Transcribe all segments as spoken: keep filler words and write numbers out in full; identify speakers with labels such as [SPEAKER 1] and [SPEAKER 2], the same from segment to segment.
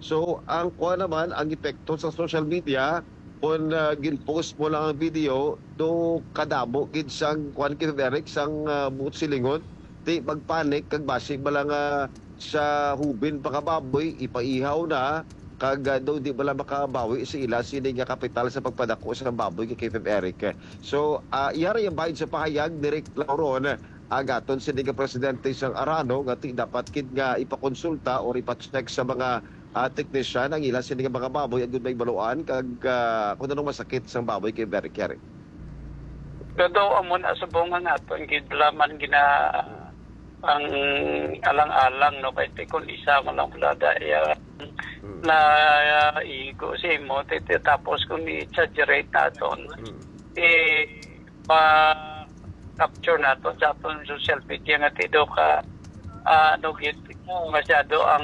[SPEAKER 1] So ang kuha naman ang epekto sa social media kung uh, gin-post mo lang ang video do kadamo gid sang kuan kay Eric sang uh, buot silingon ti magpanik kag basig ba lang uh, sa hubin pakababoy ipaihaw na kag uh, do di bala makabawi sa ila sini nga kapital sa pagpadako sa baboy kay Kevin Eric. So uh, iyara yung bayad sa pahayag direct lauron agaton sini nga presidente sang Arano nga ti dapat kid nga ipakonsulta or ipa-check sa mga uh, technician ang ila sini nga mga baboy ang may baluan kag uh, kung anong masakit sang baboy kay Eric Eric.
[SPEAKER 2] Pero amo na sa bunga nga ito, ang gidlaman gina ang alang-alang no kay kung isa mo lang pala daya mm. na uh, igo si mo tapos kung i-exaggerate naton mm. eh pa capture nato sa aton social media nga tido ka uh, no git masyado ang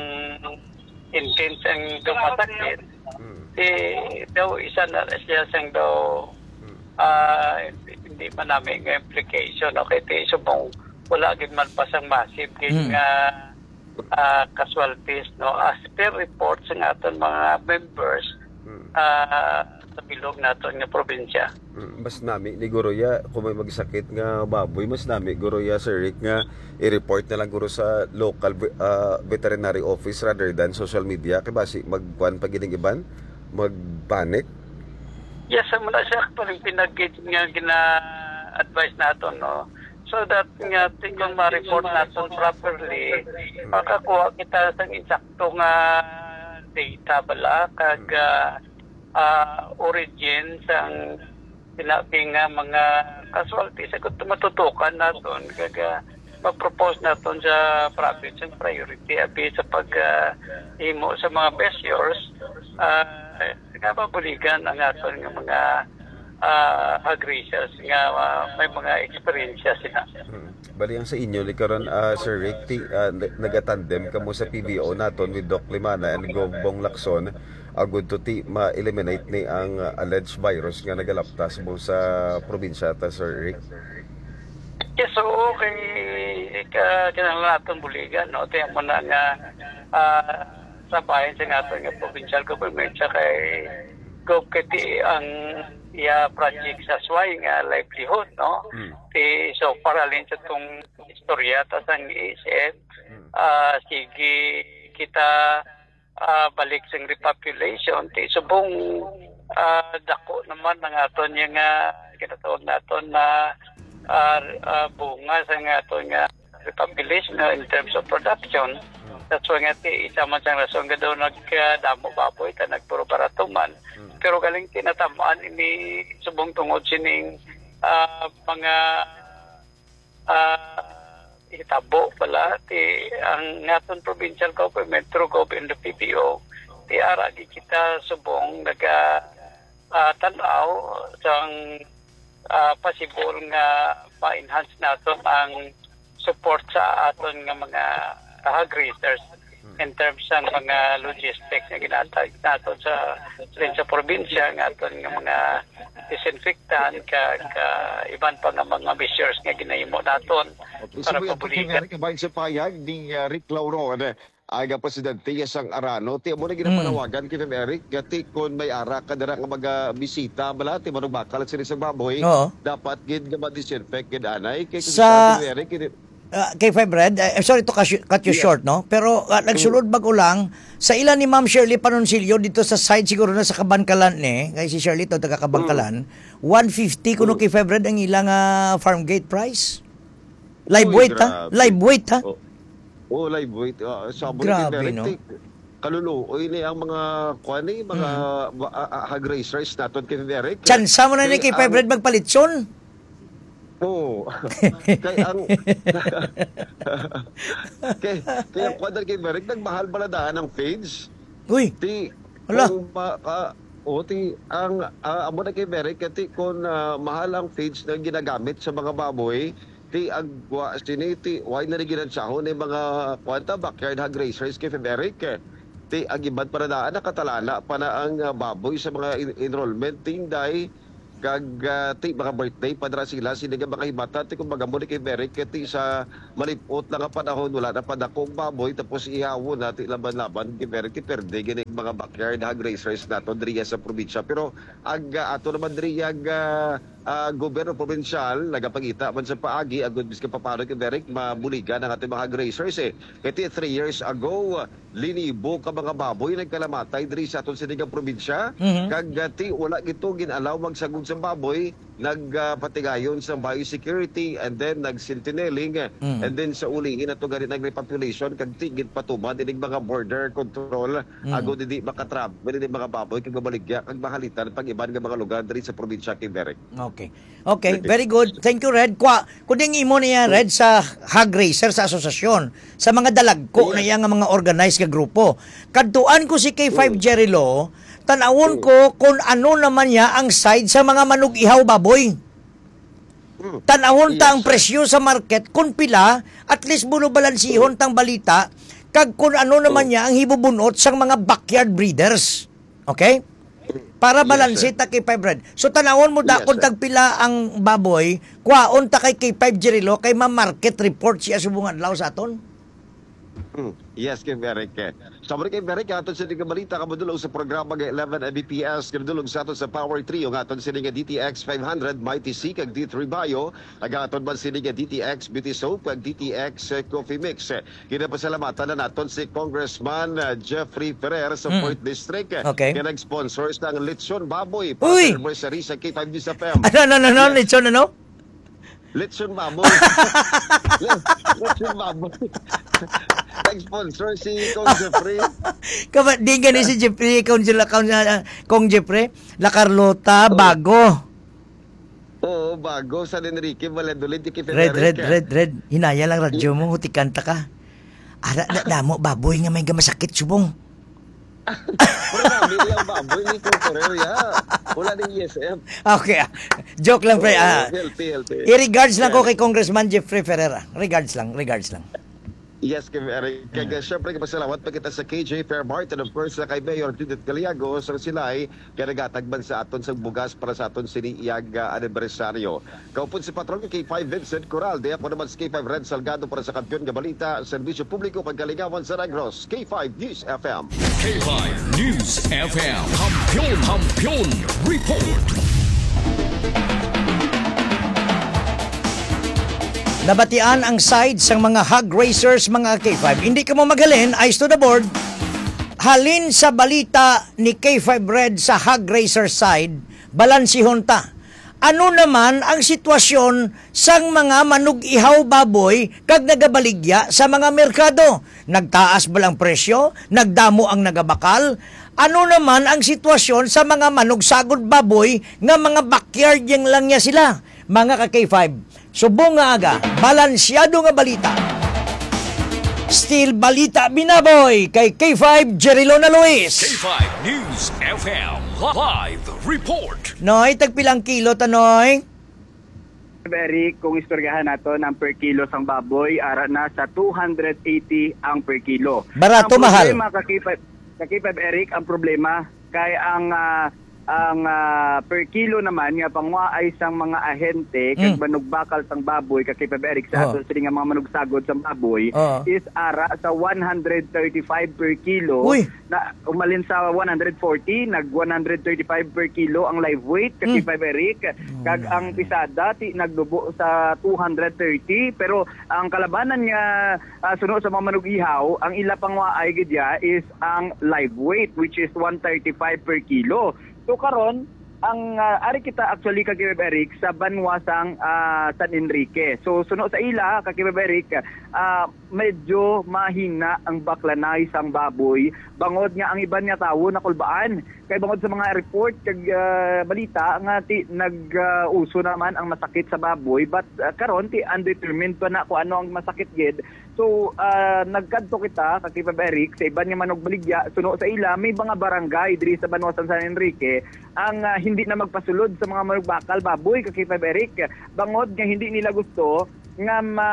[SPEAKER 2] intense ang dumatakit mm. eh daw isa na siya sang daw uh, hindi man namin nga implication okay ti subong wala gid man pasang massive gid nga mm. uh, casualties no as per reports ng aton mga members mm. uh, sa bilog naton nga probinsya.
[SPEAKER 1] Mm. Mas nami ni Goroya kung may magsakit nga baboy mas nami Goroya Sir Rick nga i-report na lang guro sa local uh, veterinary office rather than social media kay basi magkuan pa gining iban magpanic.
[SPEAKER 2] Yes, amo na siya parang pinag nga gina-advise naton no. So that nga tingkong ma-report natin properly, makakuha kita sa insakto nga data bala kag uh, uh, origin sang sinabi nga mga casualties kung matutukan natin kag uh, mag-propose natin sa province and priority abi sa pag uh, himo sa mga measures uh, nga mabuligan ang aton nga mga uh, agreements nga uh, may mga experience sila.
[SPEAKER 1] Hmm. Bali ang sa inyo likaron uh, Sir Rick ti, uh, nagatandem kamo sa P B O naton with Doc Limana and Gobong Lacson agud to ti ma-eliminate ni ang uh, alleged virus nga nagalaptas mo sa probinsya ta Sir Rick.
[SPEAKER 2] Yes, so okay ka kinahanglan naton buligan no ti mo na nga uh, sa bayan sa aton nga provincial government sa kay go kiti ang iya project sa sway nga livelihood no mm. ti so paralin sa tong istorya ta sang isip mm. uh, sige kita uh, balik sang repopulation ti subong uh, dako naman ng aton yung nga kinatawag naton na uh, uh, bunga sa aton nga repopulation no, in terms of production. That's why nga ti isa man sang rason nga daw nagdamo baboy ta nagpuro baratuman. Hmm. Pero galing tinatamaan ini subong tungod sining uh, mga uh, itabo pala ti ang naton provincial government through government the P B O ti ara di kita subong naga uh, tan-aw sang uh, possible nga pa-enhance naton ang support sa aton nga mga agricultors in terms ng mga logistics na ginatag natin sa rin sa probinsya ng aton nga mga disinfectant ka, ka iban pa nga mga measures nga ginahimo naton
[SPEAKER 1] okay, para pabuligan. Kabayan sa payag ni uh, Rick Lauron, aga presidente sang Arano, ti mo na ginapanawagan mm. kay Eric, gati kung may ara ka dara nga magbisita bala ti mo nagbakal sa isang baboy, oo. Dapat gid nga ma-disinfect gid anay kay
[SPEAKER 3] sa Eric Uh, kay Febred, uh, sorry to cut you, cut you yeah. short, no? Pero uh, nagsulod bago lang, sa ilan ni Ma'am Shirley Panoncillo, dito sa side siguro na sa Kabankalan, eh, kay si Shirley to, taga Kabankalan, mm. one fifty kuno kay Febred ang ilang uh, farm gate price? Live Uy, weight, grabe. ha? Live weight, ha?
[SPEAKER 1] Oh, oh live weight. Uh,
[SPEAKER 3] grabe, no?
[SPEAKER 1] Kaluluoy ni ang mga kuan ni mga mm. uh, hog racers naton kay Eric.
[SPEAKER 3] Chansa mo na ni kay Febred magpalitson.
[SPEAKER 1] Oo. kay ang kay kaya kwadal kay Merrick nagmahal pala daan ng feeds.
[SPEAKER 3] Uy.
[SPEAKER 1] Ti
[SPEAKER 3] wala.
[SPEAKER 1] Uh, o ti ang uh, amo na kay Merrick kati kung uh, mahal ang feeds na ginagamit sa mga baboy ti agwa siniti why na ginansahon ni mga kwanta backyard hog racers kay Merrick. Ti ang iban para daan nakatalana pa na ang uh, baboy sa mga in- enrollment ting dai kag uh, ti mga birthday padra sila sini nga mga himata ti kumbaga mo ni kay Beric ti sa malipot na nga panahon wala na padakong baboy tapos ihawon na ti laban-laban kay Beric ti perde gini mga backyard hog racers nato diri sa probinsya pero ag uh, ato naman diri ag uh, uh, gobyerno provincial nagapangita man sa paagi agud biska papano kay Beric mabuligan ang ating mga hog racers eh kay three years ago uh, linibo ka mga baboy nagkalamatay diri sa aton sinigang probinsya
[SPEAKER 3] Mhm.
[SPEAKER 1] kag uh, ti wala gito ginalaw magsagod sa baboy nagpatigayon sa biosecurity and then nag-sentineling
[SPEAKER 3] Mm.
[SPEAKER 1] and then sa ulihin ato gani nag-repopulation kag tigid patuman dinig mga border control ago didi makatravel dinig mga baboy kag mabaligya kag mahalitan pag iban nga mga lugar diri sa probinsya kay Beric.
[SPEAKER 3] Okay. Okay, very good. Thank you, Red. Kwa, kuding imo niya, Red, sa hog racer sa asosasyon, sa mga dalagko na iya nga mga organized nga grupo. Kadtuan ko si K five Jerry Lo, tanawon ko kung ano naman niya ang side sa mga manug-ihaw baboy.
[SPEAKER 1] Mm.
[SPEAKER 3] Tanawon ta
[SPEAKER 1] Yes,
[SPEAKER 3] ang
[SPEAKER 1] sir.
[SPEAKER 3] presyo sa market kung pila, at least bulo balansihon tang balita, kag kung ano naman niya ang hibubunot sa mga backyard breeders. Okay? Para
[SPEAKER 1] Yes,
[SPEAKER 3] balanse
[SPEAKER 1] sir.
[SPEAKER 3] ta kay five Red. So tanawon mo da
[SPEAKER 1] Yes,
[SPEAKER 3] kung
[SPEAKER 1] sir.
[SPEAKER 3] tagpila ang baboy, kwaon ta kay K five Jerilo kay ma-market report siya subungan law sa aton.
[SPEAKER 1] Mm. Yes, kay Beric. Sabi kay Beric, aton sa nga balita kabudulog sa programa nga eleven M B P S, kabudulog sa aton sa Power Trio, nga aton sini nga D T X five hundred, Mighty C, kag D three Bio, ag aton man sini nga D T X Beauty Soap, kag D T X eh, Coffee Mix. Kinapasalamatan na naton si Congressman uh, Jeffrey Ferrer sa
[SPEAKER 3] Mm.
[SPEAKER 1] fourth District.
[SPEAKER 3] Okay.
[SPEAKER 1] Kaya nag-sponsors ng Lechon Baboy
[SPEAKER 3] Uy!
[SPEAKER 1] para sa anniversary sa K five News F M.
[SPEAKER 3] Ano, ano, ano, ano,
[SPEAKER 1] Yes.
[SPEAKER 3] lechon, ano?
[SPEAKER 1] Lechon Baboy. Lechon Baboy. Nag-sponsor si Kong Jeffrey.
[SPEAKER 3] Kaba, di gani si Jeffrey, kung sila, kung, uh, kung Jeffrey, La Carlota, bago.
[SPEAKER 1] Oo, bago. San Enrique, Valladolid, kay
[SPEAKER 3] Red, red,
[SPEAKER 1] Federica.
[SPEAKER 3] red, red. Hinaya lang radyo mo, hutikanta ka. Ara, na, damo, baboy nga may gamasakit, subong.
[SPEAKER 1] Pero namin yung baboy ni Kong Ferreria. Wala din E S M.
[SPEAKER 3] Okay, ah. Joke lang, pre. Ah.
[SPEAKER 1] Healthy, healthy.
[SPEAKER 3] I-regards lang ko kay Congressman Jeffrey Ferreira. Regards lang, regards lang.
[SPEAKER 1] Yes, kay Eric. Kaya syempre, kapasalamat pa kita sa K J Fairmart and of course sa kay Mayor Judith Galiago sa sila ay kanagatagban sa aton sa bugas para sa aton siniyag uh, anibersaryo. Kaupon si Patron K five Vincent Coral. Di ako naman si K five Red Salgado para sa kampiyon nga balita, serbisyo publiko pagkaligawan sa Negros. K five News F M.
[SPEAKER 4] K five News F M. Kampiyon, Kampiyon Report.
[SPEAKER 3] Nabatian ang sides ng mga hog racers, mga K five. Hindi ka mo magalin, eyes to the board. Halin sa balita ni K five Red sa hog racer side, balansihon ta. Ano naman ang sitwasyon sang mga manug-ihaw baboy kag nagabaligya sa mga merkado? Nagtaas ba lang presyo? Nagdamo ang nagabakal? Ano naman ang sitwasyon sa mga manugsagod baboy nga mga backyard yang lang niya sila? Mga ka K five, subong nga aga, balansyado nga balita. Still balita binaboy kay K five Jerilo na
[SPEAKER 4] K
[SPEAKER 3] Luis.
[SPEAKER 4] five News F M. Live Report.
[SPEAKER 3] Noy, tagpilang kilo tanoy?
[SPEAKER 5] Eric, kung istoryahan nato ng per kilo sang baboy, ara na sa two hundred eighty ang per kilo.
[SPEAKER 3] Barato,
[SPEAKER 5] ang
[SPEAKER 3] mahal.
[SPEAKER 5] Problema, kakipad, kakipad Eric, ang problema, kay ang ah, ang ah, per kilo naman nga pangwaay sang mga ahente kag
[SPEAKER 3] Mm.
[SPEAKER 5] manugbakal sang baboy kakipad Eric
[SPEAKER 3] Oh.
[SPEAKER 5] sa ato sila nga mga manugsagod sang baboy
[SPEAKER 3] Oh.
[SPEAKER 5] is ara sa one hundred thirty-five per kilo.
[SPEAKER 3] Uy.
[SPEAKER 5] Na umalin sa one hundred forty, nag one hundred thirty-five per kilo ang live weight
[SPEAKER 3] Mm.
[SPEAKER 5] kakipad Eric, kag ang pisada ti nagdubo sa two hundred thirty, pero ang kalabanan nga ah, sunod sa mga manug-ihaw, ang ila pangwaay gidya is ang live weight which is one thirty-five per kilo. So karon ang uh, ari kita actually kay Eric sa banwasang uh, San Enrique. So sunod sa ila kay Eric, uh, medyo mahina ang baklanay sang baboy bangod nga ang iban nga tawo nakulbaan. Kay bangod sa mga report kag uh, balita nga ti nag-uso uh, naman ang masakit sa baboy, but uh, karon ti undetermined pa na kung ano ang masakit gid. So uh, nagkadto kita kay Eric sa iban nga manugbaligya sunod sa ila may mga barangay diri sa banwasan San Enrique ang uh, hindi na magpasulod sa mga manugbakal baboy kay Eric bangod nga hindi nila gusto nga ma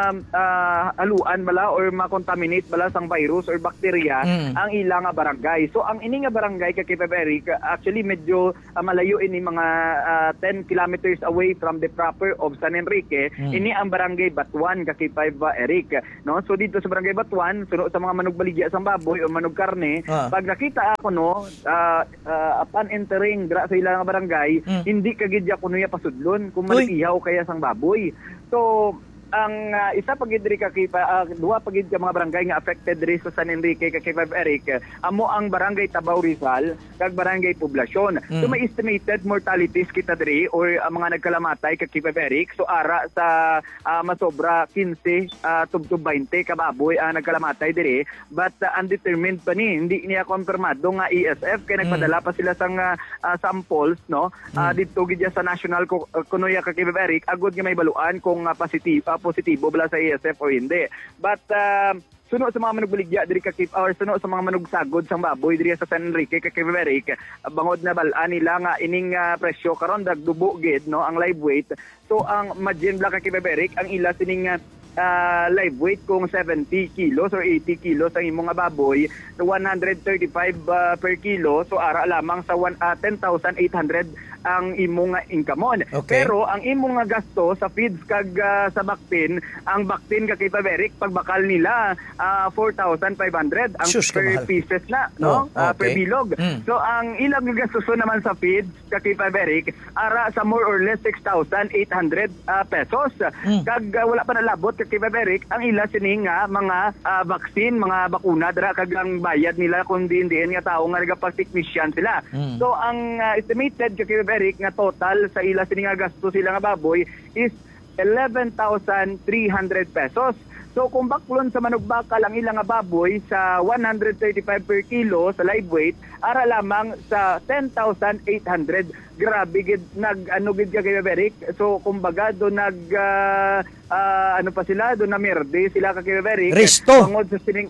[SPEAKER 5] ah, haluan bala or ma-contaminate bala sang virus or bacteria
[SPEAKER 3] Mm.
[SPEAKER 5] ang ilang nga barangay. So ang ini nga barangay kay Cape Eric actually medyo ah, malayo ini mga ah, ten kilometers away from the proper of San Enrique.
[SPEAKER 3] Mm.
[SPEAKER 5] Ini ang barangay Batuan kay Cape Eric, no? So dito sa barangay Batuan, suno sa mga manog baligya sang baboy o manog karne,
[SPEAKER 3] Ah.
[SPEAKER 5] pag nakita ako no, ah, ah, upon entering dra sa ilang nga barangay,
[SPEAKER 3] Mm.
[SPEAKER 5] hindi kagidya kuno ya pasudlon kung
[SPEAKER 3] Uy.
[SPEAKER 5] malipihaw kaya sang baboy. So ang ah, isa pagid diri ka kay uh, duha pagid ka mga barangay nga affected diri sa San Enrique kay Cape Eric, amo ang barangay Tabaw Rizal kag barangay Poblasyon.
[SPEAKER 3] Mm.
[SPEAKER 5] So may estimated mortalities kita diri or ang mga nagkalamatay kay Cape Eric, so ara sa ah, masobra fifteen uh, tubtub twenty ka baboy ang nagkalamatay diri, but ah, undetermined pa ni, hindi niya kompirmado nga E S F kay nagpadala pa sila sang ah, ah, samples, no? Ah, dito gid sa National Ko- Kunoya kay Cape Eric agud nga may baluan kung ah, positive ah, positibo bala sa E S F o hindi. But uh, suno sa mga manugbaligya diri ka Cape or suno sa mga manugsagod sang baboy diri sa San Enrique kay Cape Eric, ah, bangod na balaan nila nga ining ah, presyo karon dagdubo gid, no, ang live weight. So ang margin bala kay Cape Eric ang ila sining ah, ah, live weight kung seventy kilos or eighty kilos ang imong nga baboy, one hundred thirty-five ah, per kilo, so ara lamang sa one, ah, ten thousand eight hundred ang imong nga income.
[SPEAKER 3] Okay.
[SPEAKER 5] Pero ang imong nga gasto sa feeds kag ah, sa baktin, ang baktin kay Cape Eric pagbakal nila ah, four thousand five hundred ang
[SPEAKER 3] Sus,
[SPEAKER 5] per
[SPEAKER 3] kamahal.
[SPEAKER 5] pieces na, no?
[SPEAKER 3] Oh,
[SPEAKER 5] Ah, per
[SPEAKER 3] okay.
[SPEAKER 5] bilog.
[SPEAKER 3] Mm.
[SPEAKER 5] So ang ilang nga gasto naman sa feeds kay Cape Eric ara sa more or less six thousand eight hundred ah, pesos.
[SPEAKER 3] Mm.
[SPEAKER 5] Kag ah, wala pa nalabot kay Cape Eric ang ila sini nga mga ah, vaccine, mga bakuna dira kag ang bayad nila kundi hindi nga tao nga nagapag-technician sila.
[SPEAKER 3] Mm.
[SPEAKER 5] So ang ah, estimated kay Cape Eric nga total sa ila sini nga gasto sila nga baboy is eleven thousand three hundred pesos. So kung baklon sa manugbakal ang ilang nga baboy sa one hundred thirty-five per kilo sa live weight, ara lamang sa ten thousand eight hundred. Grabe gid nag ano gid ka kay Eric. So kumbaga do nag ah, ah, ano pa sila do na merde sila ka kay Eric.
[SPEAKER 3] Risto.
[SPEAKER 5] Tungod sa sining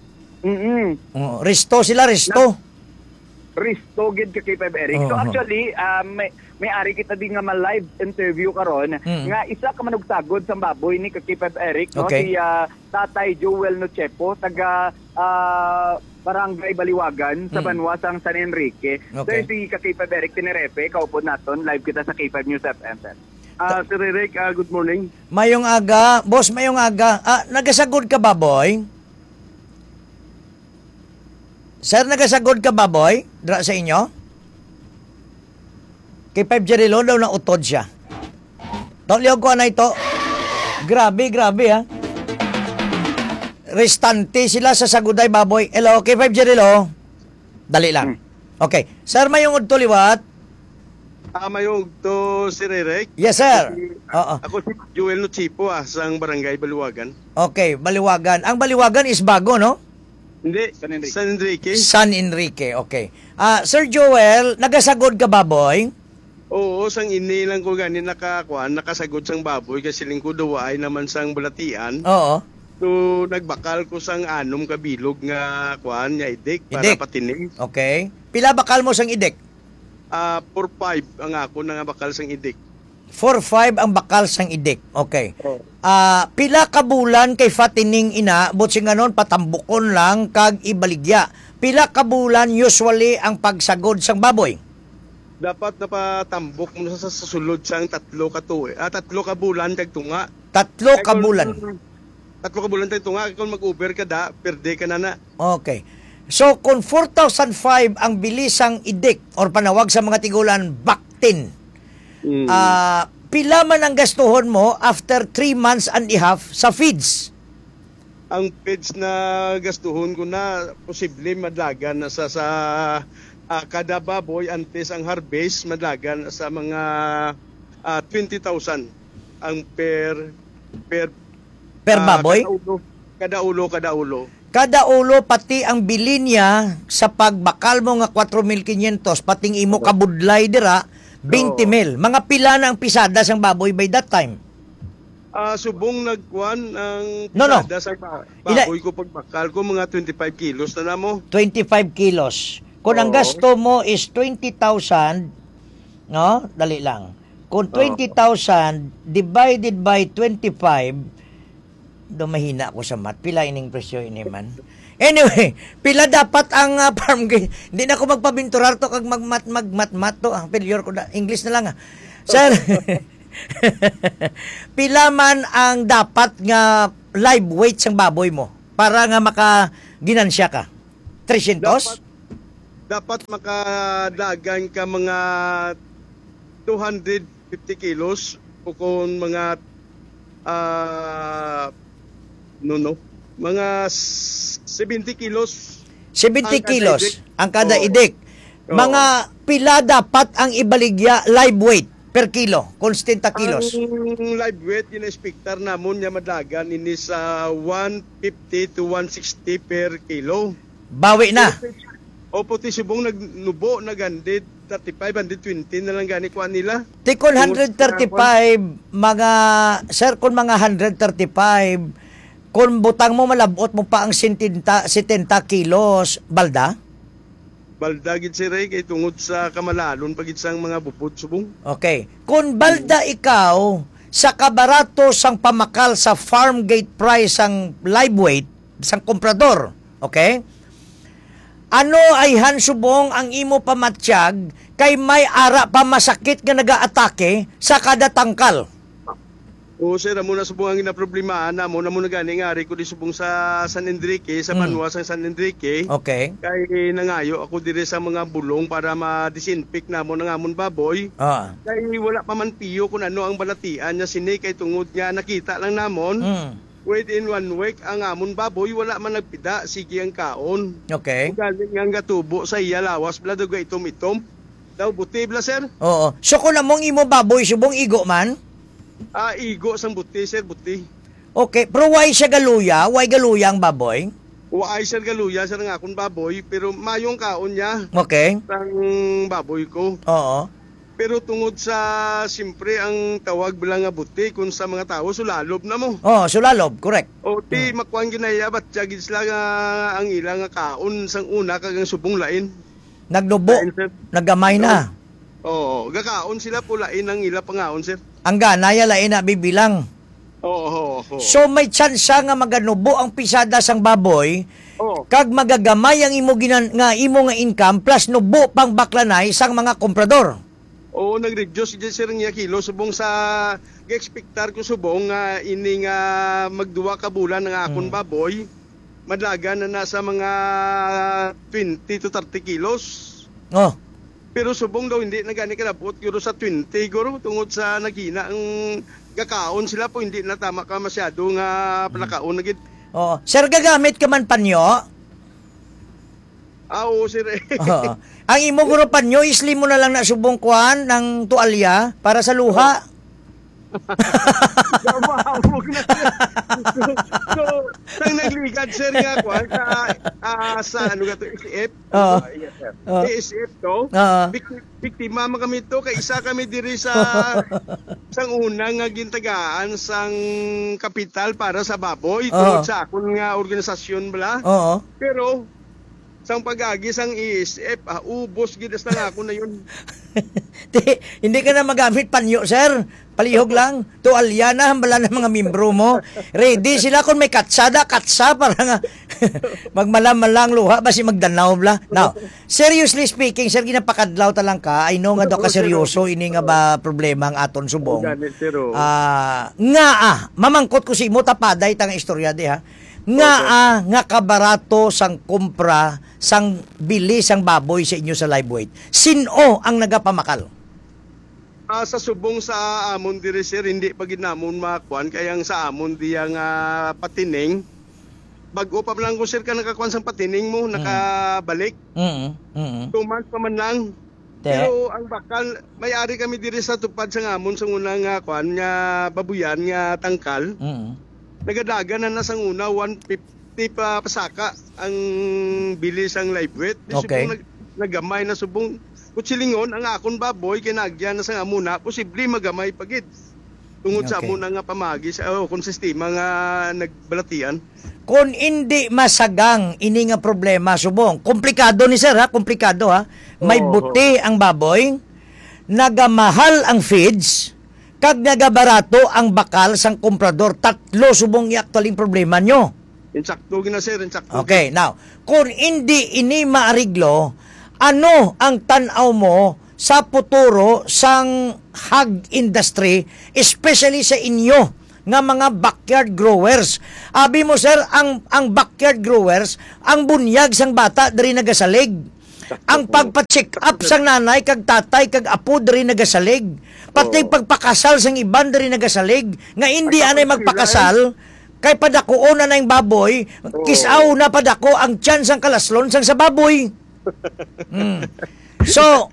[SPEAKER 5] mm
[SPEAKER 3] Oh, resto sila, resto.
[SPEAKER 5] Risto gid ka kay Eric. So
[SPEAKER 3] Oo.
[SPEAKER 5] actually, um, may, may ari kita din nga ma-live interview karon
[SPEAKER 3] Mm.
[SPEAKER 5] nga isa ka manugsagod sa baboy ni kay Eric, no?
[SPEAKER 3] Okay.
[SPEAKER 5] Si ah, Tatay Joel Nochepo, taga ah, Barangay Baliwagan sa
[SPEAKER 3] Mm.
[SPEAKER 5] Banwasang San Enrique.
[SPEAKER 3] Okay.
[SPEAKER 5] So si ka Eric Tinerepe, kaupod naton live kita sa K five News F M. Ah, Sir Eric, ah, good morning.
[SPEAKER 3] Mayong aga, boss, mayong aga. Ah, nagasagod ka ba, boy? Sir, nagasagod ka ba, boy? Dra sa inyo? Kay five Jerilo daw na utod siya. Tolyo ko na ito. Grabe, grabe ha. Restante sila sa Saguday, baboy. Hello, kay five Jerilo. Dali lang. Okay. Sir, mayong udto liwat?
[SPEAKER 6] Ah, mayong to Sir Eric.
[SPEAKER 3] Yes, sir. Oo.
[SPEAKER 6] Ako si Joel Nochipo ah, sa Barangay Baliwagan.
[SPEAKER 3] Okay, Baliwagan. Ang Baliwagan is bago, no?
[SPEAKER 6] Hindi,
[SPEAKER 5] San Enrique.
[SPEAKER 6] San Enrique.
[SPEAKER 3] San Enrique, okay. Ah, Sir Joel, nagasagod ka ba, boy?
[SPEAKER 6] Oo, sang ini lang ko gani nakakuan, nakasagod sang baboy kasi lingko daw ay naman sang bulatian.
[SPEAKER 3] Oo.
[SPEAKER 6] So nagbakal ko sang anom ka bilog nga kuan nya idik para
[SPEAKER 3] Idik.
[SPEAKER 6] patining.
[SPEAKER 3] Okay. Pila bakal mo sang idik?
[SPEAKER 6] Ah, four five ang ako na nga bakal sang idik.
[SPEAKER 3] four five ang bakal sang idik. Okay.
[SPEAKER 6] Oh.
[SPEAKER 3] Ah, pila ka bulan kay fatining ina, butsing anon patambukon lang kag ibaligya. Pila ka bulan usually ang pagsagod sang baboy?
[SPEAKER 6] Dapat napatambok mo sa, sa sulod sang tatlo ka tuig. Ah, tatlo ka bulan kag tunga.
[SPEAKER 3] Tatlo
[SPEAKER 6] Kay
[SPEAKER 3] ka
[SPEAKER 6] kung-
[SPEAKER 3] bulan.
[SPEAKER 6] Tatlo ka bulan kag tunga kung mag-over ka da, per day ka na na.
[SPEAKER 3] Okay. So kung four thousand five ang bilisang idik or panawag sa mga tigulan baktin.
[SPEAKER 6] Mm.
[SPEAKER 3] Ah, pila man ang gastuhon mo after three months and a half sa feeds?
[SPEAKER 6] Ang peds na gastuhon ko na posible madlagan na sa sa ah, kada baboy antes ang harvest madlagan sa mga ah, twenty thousand ang per per
[SPEAKER 3] Per
[SPEAKER 6] ah,
[SPEAKER 3] baboy?
[SPEAKER 6] kada ulo kada ulo kada ulo.
[SPEAKER 3] Kada ulo pati ang bilin niya sa pagbakal mo nga four thousand five hundred pating imo kabudlay dira twenty mil. Mga pila na ang pisada sang baboy by that time?
[SPEAKER 6] Ah, subong nagkuan ang
[SPEAKER 3] No, no.
[SPEAKER 6] pisada sa ba-
[SPEAKER 3] Ila-
[SPEAKER 6] baboy ko pagbakal ko mga twenty-five kilos na namo.
[SPEAKER 3] twenty-five kilos. Kung ang
[SPEAKER 6] Oo.
[SPEAKER 3] gasto mo is twenty thousand, no? Dali lang. Kung twenty thousand divided by twenty-five, Do mahina ako sa math. Pila ining presyo ini man. Anyway, pila dapat ang uh, farm gate? Hindi na ako magpabinturar to kag magmat magmat mat to. Ang failure ko na English na lang ah. Sir. Pila man ang dapat nga live weight sang baboy mo para nga maka ginansya ka? three hundred?
[SPEAKER 6] Dapat, dapat makadagan ka mga two hundred fifty kilos o kung mga ah no no mga seventy kilos
[SPEAKER 3] seventy
[SPEAKER 6] ang kada
[SPEAKER 3] kilos
[SPEAKER 6] idik.
[SPEAKER 3] ang kada
[SPEAKER 6] Oo.
[SPEAKER 3] idik.
[SPEAKER 6] Oo.
[SPEAKER 3] Mga pila dapat ang ibaligya live weight per kilo, constant kilos.
[SPEAKER 6] Ang live weight in expectar namon nya madlagan ini sa one fifty to one sixty per kilo.
[SPEAKER 3] Bawi na.
[SPEAKER 6] O puti subong nagnubo nagandid thirty-five and twenty na lang gani kuan nila.
[SPEAKER 3] Tikon one thirty-five mga sir kun mga one thirty-five kung butang mo malabot mo pa ang seventy kilos balda.
[SPEAKER 6] Balda gid si Ray kay tungod sa kamalalon pagit sang mga bupod subong.
[SPEAKER 3] Okay. Kung balda ikaw sa kabarato sang pamakal sa farm gate price ang live weight sang komprador, okay? Ano ay hansubong ang imo pamatsyag kay may ara pa masakit nga nagaatake sa kada tangkal?
[SPEAKER 6] O sir, amo na subong ang ginaproblemahan namo namo na gani nga ari ko di subong sa San Enrique, sa
[SPEAKER 3] Mm.
[SPEAKER 6] Manua sa San Enrique.
[SPEAKER 3] Okay.
[SPEAKER 6] Kay nangayo ako dire sa mga bulong para ma-disinfect namo ng amon baboy.
[SPEAKER 3] Ah.
[SPEAKER 6] Kay wala pa man piyo kung ano ang balatian niya sini kay tungod nga nakita lang namon.
[SPEAKER 3] Mm.
[SPEAKER 6] Within one week ang amon baboy wala man nagpida sige ang kaon.
[SPEAKER 3] Okay.
[SPEAKER 6] Galing nga gatubo sa iya lawas bla duga itom-itom. Daw buti bla sir.
[SPEAKER 3] Oo. So kung namong imo baboy subong igo man?
[SPEAKER 6] Ah igo sang buti sir buti.
[SPEAKER 3] Okay. Pero why siya galuya? Why galuya ang baboy?
[SPEAKER 6] Waay sir galuya sir nga akong baboy pero mayong kaon niya
[SPEAKER 3] Okay.
[SPEAKER 6] sang baboy ko.
[SPEAKER 3] Oo.
[SPEAKER 6] Pero tungod sa simpre ang tawag bilang nga buti kung sa mga tao sulalob na mo.
[SPEAKER 3] Oh, sulalob, correct.
[SPEAKER 6] O ti makuan ginaya bat jagid sila nga ang ilang nga kaon sang una kag ang subong lain.
[SPEAKER 3] Nagnubo,
[SPEAKER 6] Lain, sir.
[SPEAKER 3] nagamay na.
[SPEAKER 6] Oo, gakaon sila po lain ang ila pangaon sir.
[SPEAKER 3] Ang ganaya lain na bibilang.
[SPEAKER 6] Oo, oo, oo.
[SPEAKER 3] So may tsansa nga maganubo ang pisada sang baboy
[SPEAKER 6] Oo.
[SPEAKER 3] kag magagamay ang imo ginan nga imo nga income plus nubo pang baklanay sang mga komprador.
[SPEAKER 6] Oo, nag-reduce dyan sir nga kilo subong sa ga-expectar ko subong nga ini nga magduwa ka bulan nga akon baboy. Madlagan na nasa mga twenty to thirty kilos.
[SPEAKER 3] Oh,
[SPEAKER 6] Pero subong daw hindi na gani kalabot guro sa twenty guro tungod sa nagina ang gakaon sila po hindi na tama ka masyado nga palakaon na gid.
[SPEAKER 3] oh. Sir, gagamit ka man panyo?
[SPEAKER 6] Ah, oo sir.
[SPEAKER 3] Oo. Ang imo guro panyo, isli mo na lang na subong kuan ng tualya para sa luha.
[SPEAKER 6] Gamahawag na sir. So, nang nagligad sir nga kwan sa, ah, sa ano ga to S F.
[SPEAKER 3] Oo.
[SPEAKER 6] Ah, yes, sir.
[SPEAKER 3] Oo.
[SPEAKER 6] S F to.
[SPEAKER 3] Oo.
[SPEAKER 6] Bik- biktima man kami to kay isa kami diri sa sang una nga gintagaan sang kapital para sa baboy tungod
[SPEAKER 3] Oo.
[SPEAKER 6] sa akon nga organisasyon bala.
[SPEAKER 3] Oo.
[SPEAKER 6] Pero sang pag-agi sang E S F, ah, ubos gidas na ako na yun.
[SPEAKER 3] Di, hindi ka na magamit panyo, sir. Palihog lang. Tualya na, hambala ng mga membro mo. Ready sila kung may katsada, katsa para nga magmalam-malang luha, basi magdanaw bla. Now, seriously speaking, sir, ginapakadlaw talang ka. I know nga daw ka seryoso, ini nga ba problema ang aton subong.
[SPEAKER 6] Ganit, sir, oh.
[SPEAKER 3] Ah, nga ah, mamangkot ko si mo tapaday tang istorya di ha. Nga ah, nga kabarato sang kumpra sang bili sang baboy sa inyo sa live weight. Sino ang nagapamakal?
[SPEAKER 6] Ah, sa subong sa amon diri sir, hindi pa gid namon makuan kaya ang sa amon diya nga patining. Bago pa lang ko sir ka nakakuan sang patining mo, nakabalik.
[SPEAKER 3] Mm. Mm.
[SPEAKER 6] Two months pa man lang.
[SPEAKER 3] Te.
[SPEAKER 6] Pero ang bakal, may-ari kami diri sa tupad sa amon sa unang nga kuan nga babuyan nga tangkal.
[SPEAKER 3] Mm.
[SPEAKER 6] Nagadagan na na sang una one fifty pa pasaka ang bilis ang live weight. Di
[SPEAKER 3] Okay.
[SPEAKER 6] subong nag, nagamay na subong kutsilingon ang akon baboy kinagyan na sang amuna posible magamay pagid. Tungod sa
[SPEAKER 3] Okay.
[SPEAKER 6] amuna nga pamagi sa oh, kung sistema nga nagbalatian.
[SPEAKER 3] Kung hindi masagang ini nga problema subong, komplikado ni sir ha, komplikado ha. May
[SPEAKER 6] Oo.
[SPEAKER 3] buti ang baboy, nagamahal ang feeds, kag nagabarato ang bakal sang komprador. Tatlo subong i-actualing problema nyo.
[SPEAKER 6] Insakto gina sir, insakto.
[SPEAKER 3] Okay, now, kung hindi ini maariglo, ano ang tanaw mo sa futuro sang hog industry, especially sa inyo nga mga backyard growers? Abi mo sir, ang ang backyard growers, ang bunyag sang bata diri nagasalig. Ang pagpa-check up sang nanay kag tatay kag apo diri nagasalig. Pati
[SPEAKER 6] Oo.
[SPEAKER 3] pagpakasal sang iban diri nagasalig. Nga hindi anay magpakasal, kay padakuo na na yung baboy, kisaw na padako ang tiyan sang kalaslon sang sa baboy. Mm. So,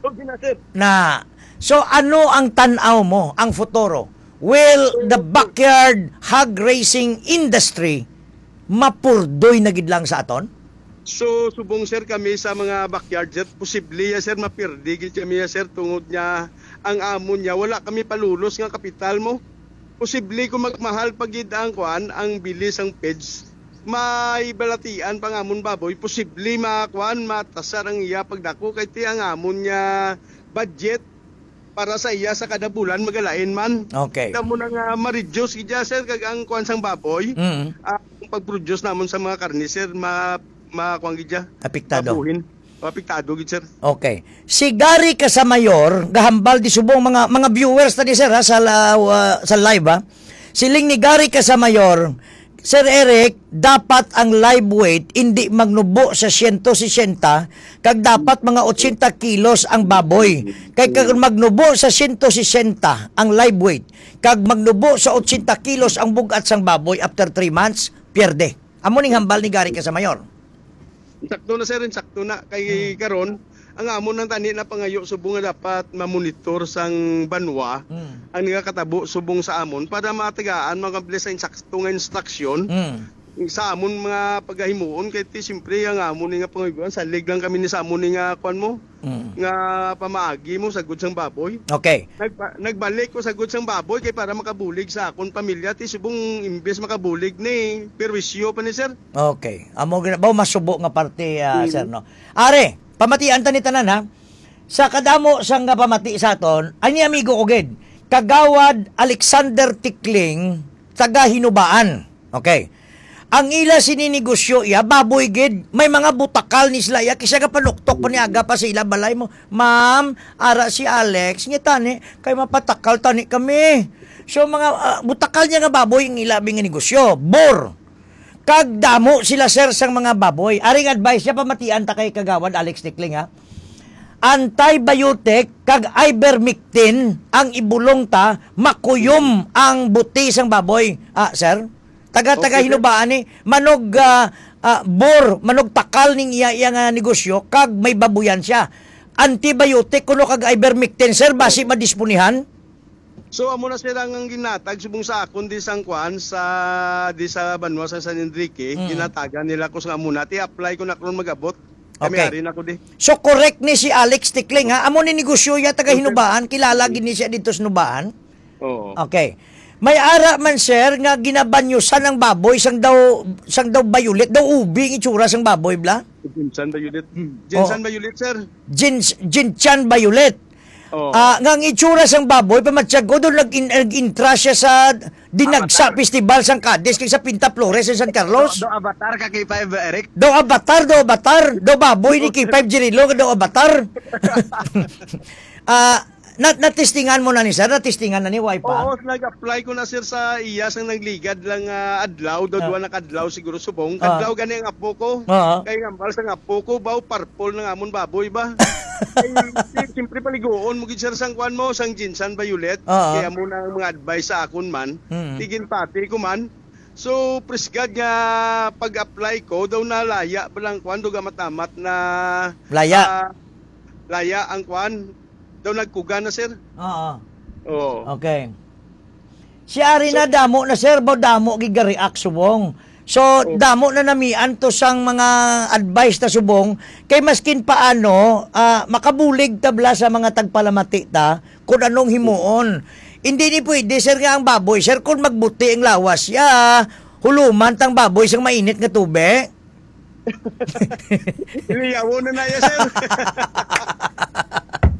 [SPEAKER 3] na, so ano ang tanaw mo, ang futuro? Will the backyard hog racing industry mapurdoy na gid lang sa aton?
[SPEAKER 6] So, subong sir kami sa mga backyard sir, posible ya sir mapirdigil kami ya sir tungod niya ang amon niya. Wala kami palulos nga kapital mo. Posible kung magmahal pagid ang kuan, ang bilis ang peds, may balatian pang amon baboy, posible makuan, matasar ang iya pagdako kay ti ang amon niya budget para sa iya sa kada bulan magalain man.
[SPEAKER 3] Okay.
[SPEAKER 6] Kamo na nga ma-reduce gid sir kag ang kuan sang baboy.
[SPEAKER 3] Mm.
[SPEAKER 6] Ang pag-produce namon sa mga karne sir ma makuan gid siya.
[SPEAKER 3] Apektado.
[SPEAKER 6] Mabuhin. Apektado gid sir.
[SPEAKER 3] Okay. Si Gary Casamayor, gahambal di subong mga mga viewers tani sir ha, sa la- uh, sa live ha. Siling ni Gary Casamayor, Sir Eric, dapat ang live weight hindi magnubo sa one hundred sixty kag dapat mga eighty kilos ang baboy. Kay kag magnubo sa one hundred sixty ang live weight kag magnubo sa eighty kilos ang bugat sang baboy after three months, pierde. Amo ning hambal ni Gary Casamayor.
[SPEAKER 6] Sakto na sir, sakto na kay karon ang amon ng tani na pangayo subong nga dapat mamonitor sang banwa
[SPEAKER 3] Mm.
[SPEAKER 6] ang nagakatabo subong sa amon para matagaan mga bilis sa insakto nga instruction
[SPEAKER 3] Mm.
[SPEAKER 6] sa amon mga pagahimuon kay ti simpre ang amon ni nga pangayoan salig lang kami ni sa amon ni nga kwan mo
[SPEAKER 3] Mm.
[SPEAKER 6] nga pamaagi mo sa good sang baboy.
[SPEAKER 3] Okay.
[SPEAKER 6] Nagba, nagbalik ko sa good sang baboy kay para makabulig sa akon pamilya ti subong imbes makabulig ni perwisyo pa ni sir.
[SPEAKER 3] Okay. Amo gina ba masubo nga parte ah,
[SPEAKER 6] Mm.
[SPEAKER 3] sir no. Are, pamatian ta ni tanan ha. Sa kadamo sang nga pamati sa aton, ani amigo ko gid. Kagawad Alexander Tikling, taga Hinubaan. Okay. Ang ila sininegosyo iya baboy gid, may mga butakal ni sila iya kisa ka paluktok pa niaga pa sa ila balay mo. Ma'am, ara si Alex, nya tani kay mapatakal tani kami. So mga ah, butakal niya nga baboy ang ilabing nga negosyo. Bor. Kag damo sila sir sang mga baboy. Aring advice niya pamatian ta kay kagawad Alex Tikling ha. Antibiotic kag ivermectin ang ibulong ta makuyom ang buti sang baboy. Ah, sir? Taga-taga
[SPEAKER 6] Okay, sir.
[SPEAKER 3] hinubaan ni manog ah, ah, bor, manog takal ning iya iya nga negosyo kag may babuyan siya. Antibiotic kuno kag ivermectin sir basi madisponihan.
[SPEAKER 6] So amo na sila ang ginatag subong sa akon di sang kwan sa di sa Banwa sa San Enrique,
[SPEAKER 3] Mm.
[SPEAKER 6] ginatagan nila ko sa muna ti apply ko na karon magabot. Kami
[SPEAKER 3] Okay.
[SPEAKER 6] ari na ko di.
[SPEAKER 3] So correct ni si Alex Tikling ha. Amo ni negosyo ya taga hinubaan, kilala gid ni siya dito sa Hinubaan.
[SPEAKER 6] Oo.
[SPEAKER 3] Okay. May ara man sir nga ginabanyusan ang baboy sang daw sang daw bayulit daw ubi ang itsura sang baboy bla.
[SPEAKER 6] Jinsan Bayulit. Jinsan Bayulit sir.
[SPEAKER 3] Jin Jinchan bayulit.
[SPEAKER 6] Oo.
[SPEAKER 3] Ah, nga ang itsura sang baboy pamatsyag ko doon nag-intra siya sa Dinagsa Festival sang Cadiz kay sa Pinta Flores sa San Carlos.
[SPEAKER 5] Do avatar ka kay Five Eric.
[SPEAKER 3] Do avatar, do avatar, do baboy ni K five Jirilo, do avatar. Ah, nat natistingan mo na ni sir, natistingan na ni wife pa.
[SPEAKER 6] Oo, nag-apply ko na sir sa iya sang nagligad lang ah, adlaw, daw
[SPEAKER 3] Ah.
[SPEAKER 6] duwa na kadlaw siguro subong.
[SPEAKER 3] Ah.
[SPEAKER 6] Kadlaw gani ang apo ko.
[SPEAKER 3] Oo.
[SPEAKER 6] Kay ngambal sa apo ko baw parpol ng amon baboy ba. Ay, siyempre paliguon mo gid sir sang kwan mo sang Jinsan Bayulit.
[SPEAKER 3] Oo.
[SPEAKER 6] Kaya mo na ang mga advice sa akon man.
[SPEAKER 3] Mm.
[SPEAKER 6] Tigin pati ko man. So, presgad nga pag-apply ko, daw na laya palang kwan, daw gamatamat na
[SPEAKER 3] Laya.
[SPEAKER 6] ah, laya ang kwan. Daw nagkuga na sir.
[SPEAKER 3] Oo.
[SPEAKER 6] Oo.
[SPEAKER 3] Okay. Si Ari na damo na sir, ba damo giga-react subong. So, damo na namian to sang mga advice na subong, kay maskin paano, ah, makabulig tabla sa mga tagpalamati ta, kung anong himuon. Hindi ni pwede, sir, nga ang baboy, sir, kung magbuti ang lawas, ya, huluman tang baboy sang mainit nga tubig.
[SPEAKER 6] Iliyawo na na yan sir.
[SPEAKER 3] Ay,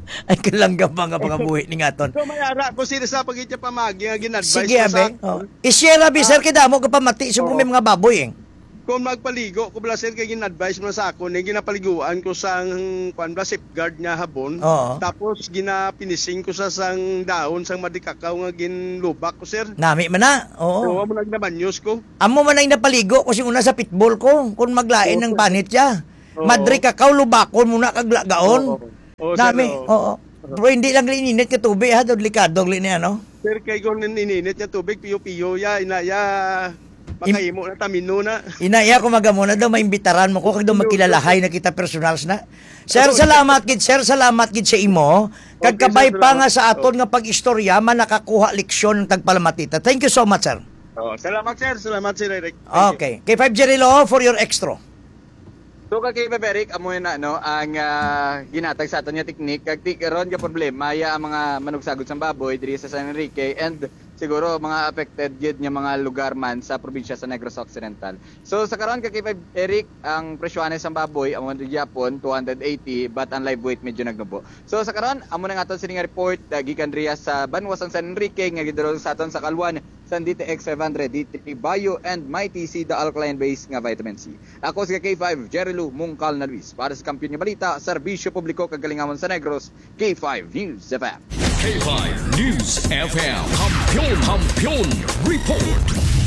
[SPEAKER 3] Kalanggam mga pangabuhi ni ngaton.
[SPEAKER 6] So mayara ko sila sa pagitya pamagi nga ginadvise
[SPEAKER 3] Sige,
[SPEAKER 6] ko sa
[SPEAKER 3] abe. Oh. Isyera, bi, sir, kida mo kapamati. So,
[SPEAKER 6] Oo.
[SPEAKER 3] may mga baboy, eh.
[SPEAKER 6] kung magpaligo ko bala sir kay ginadvise mo sa ako ni ginapaliguan ko sang kuan ba safeguard nga habon.
[SPEAKER 3] Oo.
[SPEAKER 6] Tapos ginapinising ko sa sang daon sang madikakaw nga ginlubak ko sir.
[SPEAKER 3] Nami man na. Oo.
[SPEAKER 6] Oo, mo nagnabanyos ko.
[SPEAKER 3] Amo man ay napaligo kasi una sa pitbull ko. Kung maglain ng banit siya.
[SPEAKER 6] Oo.
[SPEAKER 3] Madri kakao, lubakon muna kaglagaon.
[SPEAKER 6] Oo, sir,
[SPEAKER 3] Nami,
[SPEAKER 6] oo.
[SPEAKER 3] oo. Pero hindi lang lininit ka tubig, ha? Delikado, niya, no?
[SPEAKER 6] Sir kay kung nininit nga tubig piyo-piyo ya inaya makahimo na tamino na.
[SPEAKER 3] Inaya ko magamuna daw, maimbitaran mo ko, kag daw makilalahay na kita personals na. Sir, salamat gid, sir, salamat gid sa imo. Kag
[SPEAKER 6] Okay,
[SPEAKER 3] kabay
[SPEAKER 6] sir,
[SPEAKER 3] pa nga
[SPEAKER 6] salamat.
[SPEAKER 3] sa aton nga pag-istorya, man nakakuha leksyon ng tagpalamatita. Thank you so much, sir.
[SPEAKER 6] Oh, salamat sir, salamat sir Eric. Thank you.
[SPEAKER 3] Okay. K five Jerilo for your extra.
[SPEAKER 7] So kay Beberic amo na no ang uh, ginatag sa aton nga teknik kag ti karon nga problema ya ang mga manugsagod sa baboy diri sa San Enrique and siguro mga affected gid nga mga lugar man sa probinsya sa Negros Occidental. So sa karon kay Eric ang presyones sa baboy amo di Japon two eighty but ang live weight medyo nagnubo. So sa karon amo na nga aton sini nga report uh, gikan riya sa Banwas ang San Enrique nga gidro sa aton sa Kalwan sa D T X five hundred, D T Bio and Mighty C the alkaline base nga vitamin C. Ako si K five Jerilu Mungkal na Luis para sa Kampiyon nga Balita, Serbisyo Publiko Kagalingawan sa Negros, K five News F M.
[SPEAKER 4] K five News F M. Kampiyon, Kampiyon Report.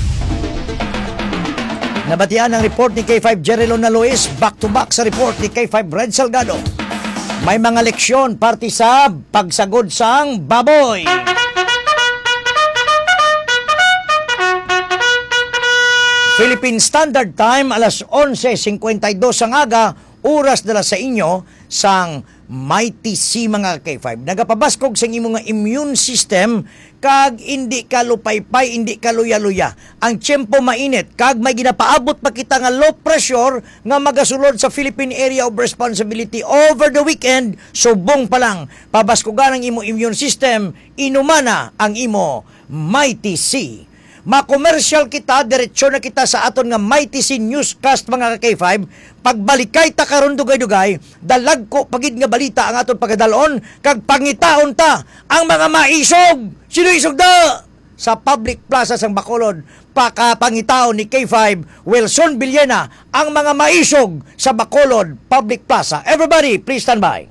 [SPEAKER 3] Nabatian ang report ni K five Jerilo na Luis, back to back sa report ni K five Red Salgado. May mga leksyon parte sa pagsagod sang baboy. Philippine Standard Time, alas onse singkwentay dos ang aga, oras dala sa inyo sang Mighty C mga K five. Nagapabaskog sa imong nga immune system kag hindi ka lupaypay, hindi ka luya-luya. Ang tiyempo mainit kag may ginapaabot pa kita nga low pressure nga magasulod sa Philippine Area of Responsibility over the weekend, subong pa lang pabaskogan ang imo immune system, inumana ang imo Mighty C. Ma-commercial kita, diretsyo na kita sa aton nga Mighty C Newscast mga K five. Pagbalikay ta karon dugay-dugay, dalag ko pagid nga balita ang aton pagadalon, kag pangitaon ta ang mga maisog. Sino isog da? Sa public plaza sang Bacolod, pakapangitaon ni K five Wilson Villena ang mga maisog sa Bacolod Public Plaza. Everybody, please stand by.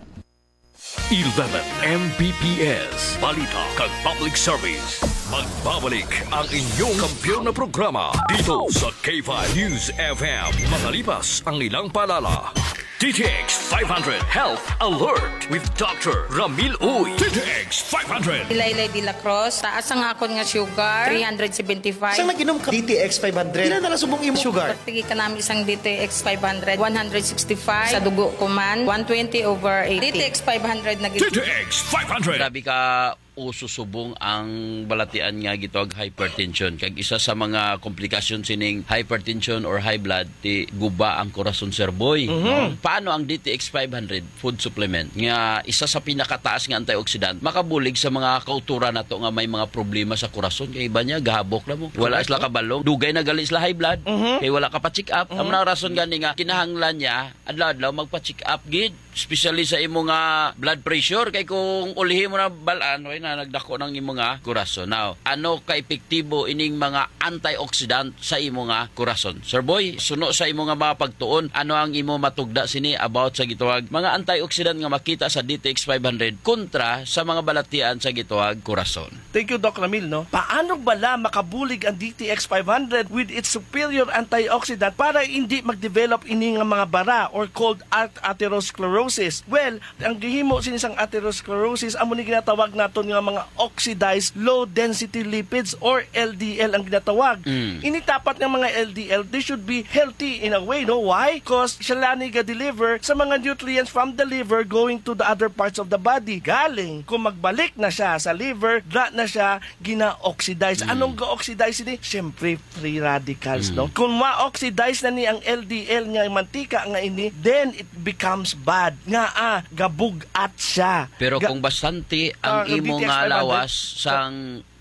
[SPEAKER 4] eleven M P P S Balita kag Public Service. Magbabalik ang inyong kampiyon na programa dito sa K five News F M. Makalipas ang ilang palala. D T X five hundred Health Alert with Doctor Ramil Uy. D T X five hundred.
[SPEAKER 8] Laylay de la Cruz, taas ang akon nga sugar, three seventy-five.
[SPEAKER 9] Saan naginom ka? D T X five hundred. Ilan na lang subong imo sugar?
[SPEAKER 8] Pagtigi ka namin isang D T X five hundred, one sixty-five. Sa dugo ko man, one twenty over eighty. D T X five hundred na
[SPEAKER 4] D T X five hundred.
[SPEAKER 10] Grabe ka ususubong ang balatian nga gitog hypertension. Kag isa sa mga komplikasyon sining hypertension or high blood, ti guba ang korason serboy.
[SPEAKER 9] Mhm.
[SPEAKER 10] Paano ang D T X five hundred food supplement nga isa sa pinakataas nga antioxidant makabulig sa mga kautura nato nga may mga problema sa korason, kay iba niya gahabok na mo. Wala sila kabalong, dugay na gali sila high blood, kay wala ka pa check up. Ang mga rason gani nga kinahanglan niya adlaw-adlaw magpa check up gid, especially sa imo nga blood pressure, kay kung ulihi mo na balaan way na nagdako ng imo nga korason. Now, ano ka epektibo ining mga antioxidant sa imo nga korason? Sir Boy, suno sa imo nga mga pagtuon, ano ang imo matugda sini about sa gituwag mga antioxidant nga makita sa D T X five hundred kontra sa mga balatian sa gituwag korason?
[SPEAKER 9] Thank you, Doc Ramil, no? Paano bala makabulig ang D T X five hundred with its superior antioxidant para hindi mag-develop ini nga mga bara or called atherosclerosis? Well, ang gihimo sinisang atherosclerosis amo ni ginatawag naton nga mga oxidized low density lipids or L D L ang ginatawag.
[SPEAKER 10] Mm.
[SPEAKER 9] Ini tapat ng mga L D L, they should be healthy in a way, no? Why? Because sila ni ga-deliver sa mga nutrients from the liver going to the other parts of the body. Galing, kung magbalik na siya sa liver, da na siya gina-oxidize.
[SPEAKER 10] Mm.
[SPEAKER 9] Anong ga-oxidize ini? Siyempre, free radicals,
[SPEAKER 10] Mm.
[SPEAKER 9] no? Kung ma-oxidize na ni ang L D L nga mantika nga ini, then it becomes bad. Nga ah, gabugat siya.
[SPEAKER 10] Pero
[SPEAKER 9] Ga-
[SPEAKER 10] kung bastante
[SPEAKER 9] Ah,
[SPEAKER 10] ang imo
[SPEAKER 9] D T X
[SPEAKER 10] nga
[SPEAKER 9] five hundred.
[SPEAKER 10] lawas sang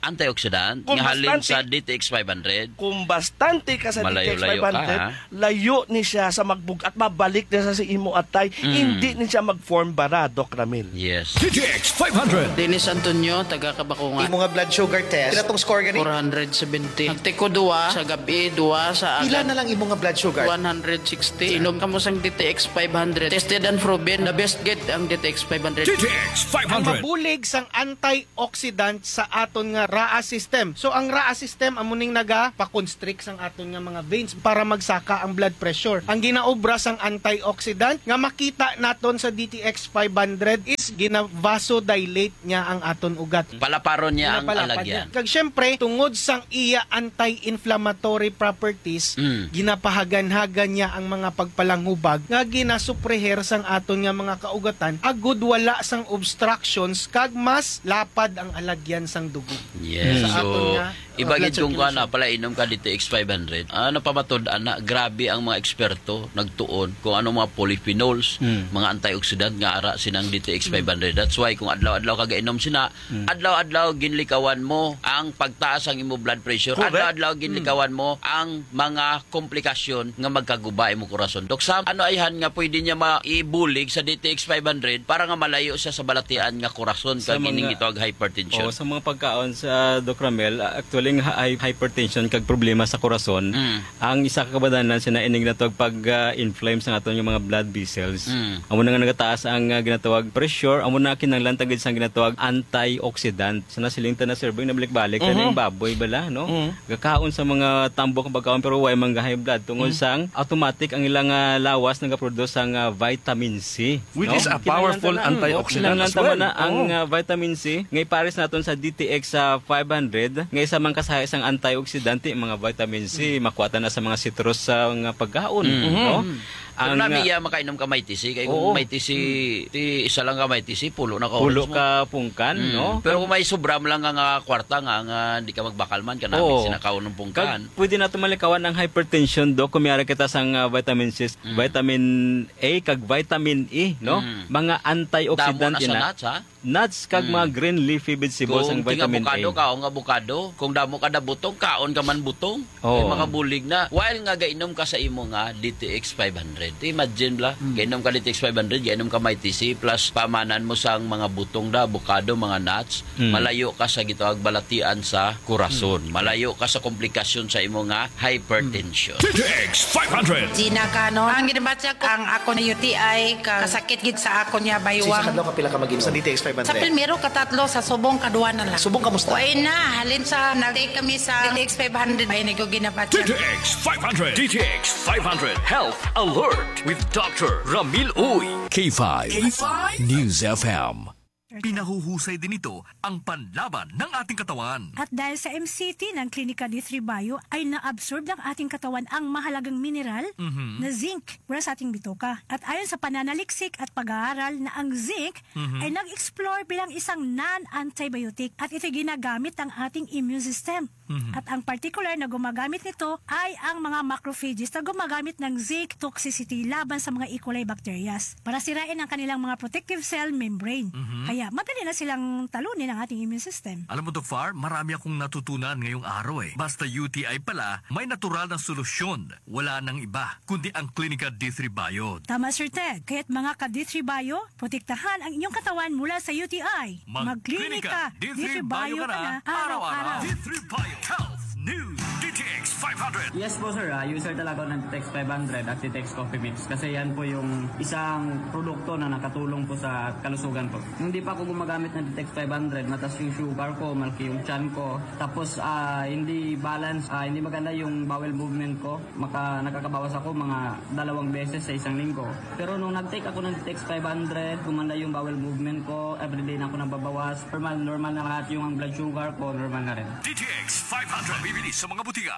[SPEAKER 10] antioxidant
[SPEAKER 9] Kung
[SPEAKER 10] nga halin
[SPEAKER 9] bastante-
[SPEAKER 10] sa D T X five hundred.
[SPEAKER 9] Kung bastante ka sa D T X
[SPEAKER 10] Malayo-layo
[SPEAKER 9] five hundred,
[SPEAKER 10] ka, ha?
[SPEAKER 9] layo ni siya sa magbug at mabalik na sa si imo atay,
[SPEAKER 10] Mm.
[SPEAKER 9] hindi ni siya mag-form bara, Doc Ramil.
[SPEAKER 10] Yes.
[SPEAKER 4] D T X five hundred.
[SPEAKER 11] Dennis Antonio, taga Kabakungan.
[SPEAKER 3] Imo nga blood sugar test. Pila tong score gani?
[SPEAKER 11] four hundred seventy. Nagtiko duwa sa gabi, duwa sa
[SPEAKER 3] Pila
[SPEAKER 11] agad.
[SPEAKER 3] na lang imo nga blood sugar?
[SPEAKER 11] one hundred sixty. Inom ka mo sang D T X five hundred. Tested and proven. The best get ang D T X five hundred.
[SPEAKER 4] D T X five
[SPEAKER 12] Ang
[SPEAKER 4] hundred.
[SPEAKER 12] mabulig sang antioxidant sa aton nga R A A system. So ang R A A system amuning naga pa-constrict sang aton nga mga veins para magsaka ang blood pressure. Ang ginaobra sang antioxidant nga makita naton sa D T X five hundred is gina-vasodilate niya ang aton ugat.
[SPEAKER 10] Palaparon niya ang
[SPEAKER 12] Pinapalapad
[SPEAKER 10] alagyan.
[SPEAKER 12] niya. Kag syempre tungod sang iya anti-inflammatory properties,
[SPEAKER 10] Mm.
[SPEAKER 12] ginapahagan-hagan niya ang mga pagpalanghubag nga ginasupreher sang aton nga mga kaugatan agud wala sang obstructions kag mas lapad ang alagyan sang dugo.
[SPEAKER 10] Yes.
[SPEAKER 12] Sa aton
[SPEAKER 10] So,
[SPEAKER 12] nga,
[SPEAKER 10] ibagid
[SPEAKER 12] blood
[SPEAKER 10] kung ka
[SPEAKER 12] circulation.
[SPEAKER 10] na, pala inom ka D T X five hundred, ano pamatod, ana, grabe ang mga eksperto nagtuon kung ano mga polyphenols, mga antioxidant nga ara sinang D T X five hundred. That's why kung adlaw-adlaw ka gainom sina, adlaw-adlaw ginlikawan mo ang pagtaas ang imo blood pressure.
[SPEAKER 9] Correct.
[SPEAKER 10] Adlaw-adlaw ginlikawan mo ang mga komplikasyon nga magkaguba imo korason. Dok Sam, ano ayhan nga pwede niya maibulig sa D T X five hundred para nga malayo siya sa balatian nga korason
[SPEAKER 13] Sa
[SPEAKER 10] kag
[SPEAKER 13] mga-
[SPEAKER 10] ining gitawag hypertension.
[SPEAKER 13] O, sa mga pagkaon sa Doc Ramel, uh, actually nga hy- hypertension kag problema sa korason,
[SPEAKER 10] Mm.
[SPEAKER 13] ang isa ka kabadanan sina inig natawag pag uh, inflame sa aton yung mga blood vessels.
[SPEAKER 10] Mm.
[SPEAKER 13] Amo na nga nagataas ang uh, ginatawag pressure, amo na kinahanglan tagid sang ginatawag antioxidant. Sana silingta na serving na balik-balik
[SPEAKER 9] Mhm.
[SPEAKER 13] mm baboy bala, no?
[SPEAKER 9] Mhm.
[SPEAKER 13] Gakaon sa mga tambok ng pagkaon pero way man high blood tungod sang automatic ang ilang uh, lawas nagaproduce sang uh, vitamin C.
[SPEAKER 9] Which
[SPEAKER 13] no?
[SPEAKER 9] is a
[SPEAKER 13] Kinahanglan
[SPEAKER 9] powerful
[SPEAKER 13] ta na,
[SPEAKER 9] antioxidant
[SPEAKER 13] kinahanglan
[SPEAKER 9] as
[SPEAKER 13] ta
[SPEAKER 9] well.
[SPEAKER 13] na ang
[SPEAKER 9] Oo.
[SPEAKER 13] uh, vitamin C ngay pares naton sa D T X sa five hundred ngay sa man kasahay sang antioxidant mga vitamin C makuwata na sa mga citrus sa mga pagkaon,
[SPEAKER 10] Mm.
[SPEAKER 13] no?
[SPEAKER 10] Ang
[SPEAKER 13] Ang
[SPEAKER 10] nami
[SPEAKER 13] uh,
[SPEAKER 10] iya makainom ka may tisi kay
[SPEAKER 13] Oo.
[SPEAKER 10] kung may tisi ti isa lang ka may tisi pulo na ka
[SPEAKER 13] pulo
[SPEAKER 10] oras mo.
[SPEAKER 13] ka pungkan,
[SPEAKER 10] Mm.
[SPEAKER 13] no?
[SPEAKER 10] Pero kung may sobram lang nga nga kwarta nga nga hindi ka magbakal man kanami
[SPEAKER 13] Oo.
[SPEAKER 10] sinakaw ng pungkan.
[SPEAKER 13] Kag pwede nato malikawan ng hypertension do kung mayara kita sang uh, vitamin C, vitamin A kag vitamin E, no?
[SPEAKER 10] Mm.
[SPEAKER 13] Mga antioxidant
[SPEAKER 10] Damo na sa
[SPEAKER 13] ina.
[SPEAKER 10] nuts ha.
[SPEAKER 13] Nuts kag mga green leafy vegetables ang
[SPEAKER 10] Kung tinga
[SPEAKER 13] vitamin
[SPEAKER 10] bukado
[SPEAKER 13] A.
[SPEAKER 10] kaon nga bukado, kung damo ka da butong kaon ka man butong.
[SPEAKER 13] Oo.
[SPEAKER 10] May mga bulig na. While nga gainom ka sa imo nga D T X five hundred. Imagine bla, gainom ka D T X five hundred, gainom ka may T C plus pamanan mo sang mga butong da, bukado, mga nuts,
[SPEAKER 13] Mm.
[SPEAKER 10] malayo ka sa gitawag balatian sa korason. Malayo ka sa komplikasyon sa imo nga hypertension.
[SPEAKER 4] D T X five hundred.
[SPEAKER 8] Gina Canon. Ang ginabatsa ko, ang ako na U T I, ka, kasakit gid sa ako niya baywang.
[SPEAKER 3] ka pila ka mag-inom sa D T X five hundred?
[SPEAKER 8] Sa primero, katatlo, sa subong, kaduwa na lang.
[SPEAKER 3] Subong kamusta?
[SPEAKER 8] Uy na, halin sa, nag-take kami sa D T X five hundred. Ay, nag
[SPEAKER 4] D
[SPEAKER 8] ginabatsa.
[SPEAKER 4] T X five hundred. D T X five hundred. Health Alert with Doctor Ramil Uy. K five. K five News F M. Pinahuhusay din ito ang panlaban ng ating katawan.
[SPEAKER 14] At dahil sa M C T ng Klinika D three Bio ay na-absorb ng ating katawan ang mahalagang mineral
[SPEAKER 4] Mhm.
[SPEAKER 14] na zinc para sa ating bitoka. At ayon sa pananaliksik at pag-aaral na ang zinc
[SPEAKER 4] Mhm.
[SPEAKER 14] ay nag-explore bilang isang non-antibiotic at ito ginagamit ng ating immune system.
[SPEAKER 4] Mhm.
[SPEAKER 14] At ang particular na gumagamit nito ay ang mga macrophages na gumagamit ng zinc toxicity laban sa mga E. coli bacterias para sirain ang kanilang mga protective cell membrane.
[SPEAKER 4] Mhm.
[SPEAKER 14] Kaya madali na silang talunin ang ating immune system.
[SPEAKER 4] Alam mo, Doc Far, marami akong natutunan ngayong araw eh. Basta U T I pala, may natural na solusyon. Wala nang iba, kundi ang Klinika D three Bio.
[SPEAKER 14] Tama, Sir Ted. Kaya't mga ka-D three Bio, protektahan ang inyong katawan mula sa U T I.
[SPEAKER 4] Magklinika D three Bio ka na araw-araw. D three Bio Health News D T X five hundred.
[SPEAKER 15] Yes po sir, uh, user talaga ako ng D T X five hundred at D T X Coffee Mix kasi yan po yung isang produkto na nakatulong po sa kalusugan ko. Nung di pa ako gumagamit ng D T X five hundred, mataas yung sugar ko, malaki yung chan ko, tapos uh, hindi balance, uh, hindi maganda yung bowel movement ko, maka, nakakabawas ako mga dalawang beses sa isang linggo. Pero nung nag-take ako ng D T X five hundred, gumanda yung bowel movement ko, everyday na ako nababawas, normal, normal na lahat yung ang blood sugar ko, normal na rin.
[SPEAKER 4] D T X five hundred. Bibili sa mga butika.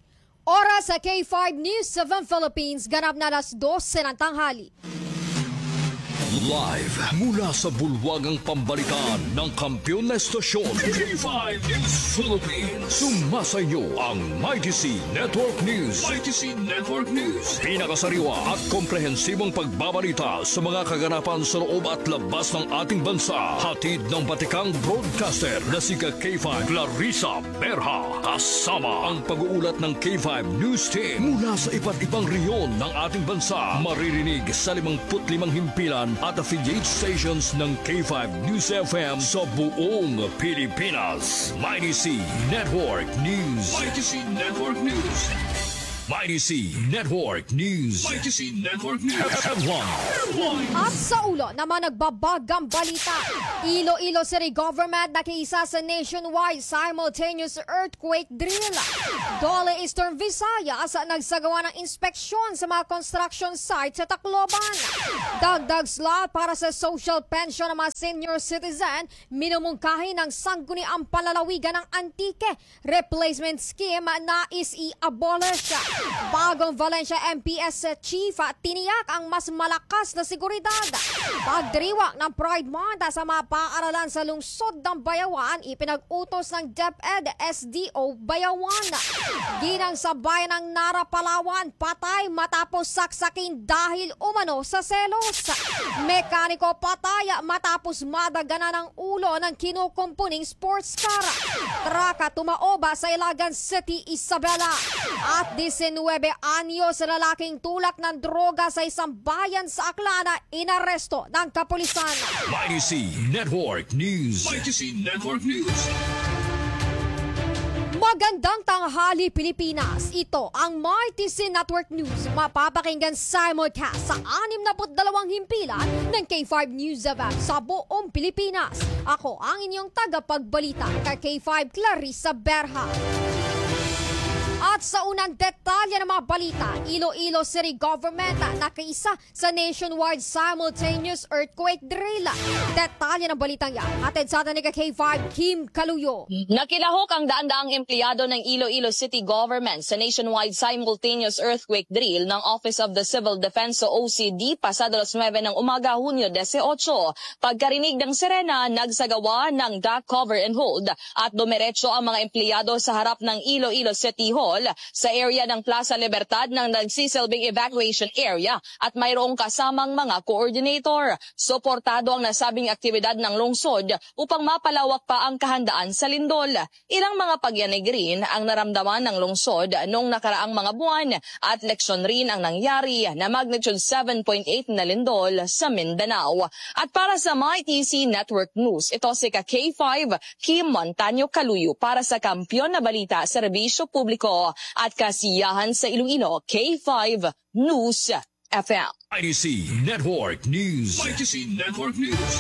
[SPEAKER 16] Oras sa K five News seven Philippines, ganap na alas dose ng tanghali.
[SPEAKER 4] Live mula sa bulwagang pambalitaan ng kampyon na estasyon K five News Philippines. Sumasayo ang Mighty C Network News. Mighty C Network News. Pinakasariwa at komprehensibong pagbabalita sa mga kaganapan sa loob at labas ng ating bansa. Hatid ng batikang broadcaster na si K five Clarissa Berha. Kasama ang pag-uulat ng K five News Team mula sa iba't ibang reyon ng ating bansa. Maririnig sa limangput limang himpilan at affiliate stations ng K five News F M sa buong Pilipinas. Mighty C Network News. Mighty C Network News. Mighty C Network News. Mighty C Network News. Headline.
[SPEAKER 16] At sa ulo naman nagbabagang balita. Iloilo City Government nakiisa sa nationwide simultaneous earthquake drill. Dole Eastern Visayas nagsagawa ng inspeksyon sa mga construction site sa Tacloban. Dagdag slot para sa social pension ng mga senior citizen, minumungkahi ng sangguniang palalawigan ng antike. Replacement scheme na is i-abolish. Bagong Valencia M P S Chief tiniyak ang mas malakas na seguridad. Pagdiriwang ng Pride Month sa mga paaralan sa lungsod ng Bayawan, ipinag-utos ng DepEd S D O Bayawan. Ginang sa bayan ng Nara, Palawan, patay matapos saksakin dahil umano sa selos. Mekaniko patay matapos madagana ng ulo ng kinukumpuning sports car. Traka tumaoba sa Ilagan City, Isabela. At nineteen anyos sa lalaking tulak ng droga sa isang bayan sa Aklana, inaresto ng kapulisan.
[SPEAKER 4] Mighty C Network News. Mighty C Network News.
[SPEAKER 16] Magandang tanghali, Pilipinas. Ito ang Mighty C Network News. Mapapakinggan simulcast sa anim na dalawang himpilan ng K five News F M sa buong Pilipinas. Ako ang inyong tagapagbalita, ka K five Clarissa Berha. At sa unang detalye ng mga balita, Iloilo City Government nakaisa sa nationwide simultaneous earthquake drill. Detalye ng balitang yan, atid sa atin ni K five Kim Kaluyo.
[SPEAKER 17] Nakilahok ang daan-daang empleyado ng Iloilo City Government sa nationwide simultaneous earthquake drill ng Office of the Civil Defense o O C D pasado alas nuwebe ng umaga, Hunyo eighteen. Pagkarinig ng sirena, nagsagawa ng duck cover and hold at dumiretso ang mga empleyado sa harap ng Iloilo City Hall sa area ng Plaza Libertad ng nagsisilbing evacuation area at mayroong kasamang mga coordinator. Suportado ang nasabing aktibidad ng lungsod upang mapalawak pa ang kahandaan sa lindol. Ilang mga pagyanig rin ang naramdaman ng lungsod noong nakaraang mga buwan at leksyon rin ang nangyari na magnitude seven point eight na lindol sa Mindanao. At para sa Mighty C Network News, ito si ka K five Kim Montaño Kaluyo para sa Kampyon na Balita, Serbisyo Publiko at Kasiyahan sa Iloilo, K five News F M.
[SPEAKER 4] Mighty C Network News. Mighty C Network News.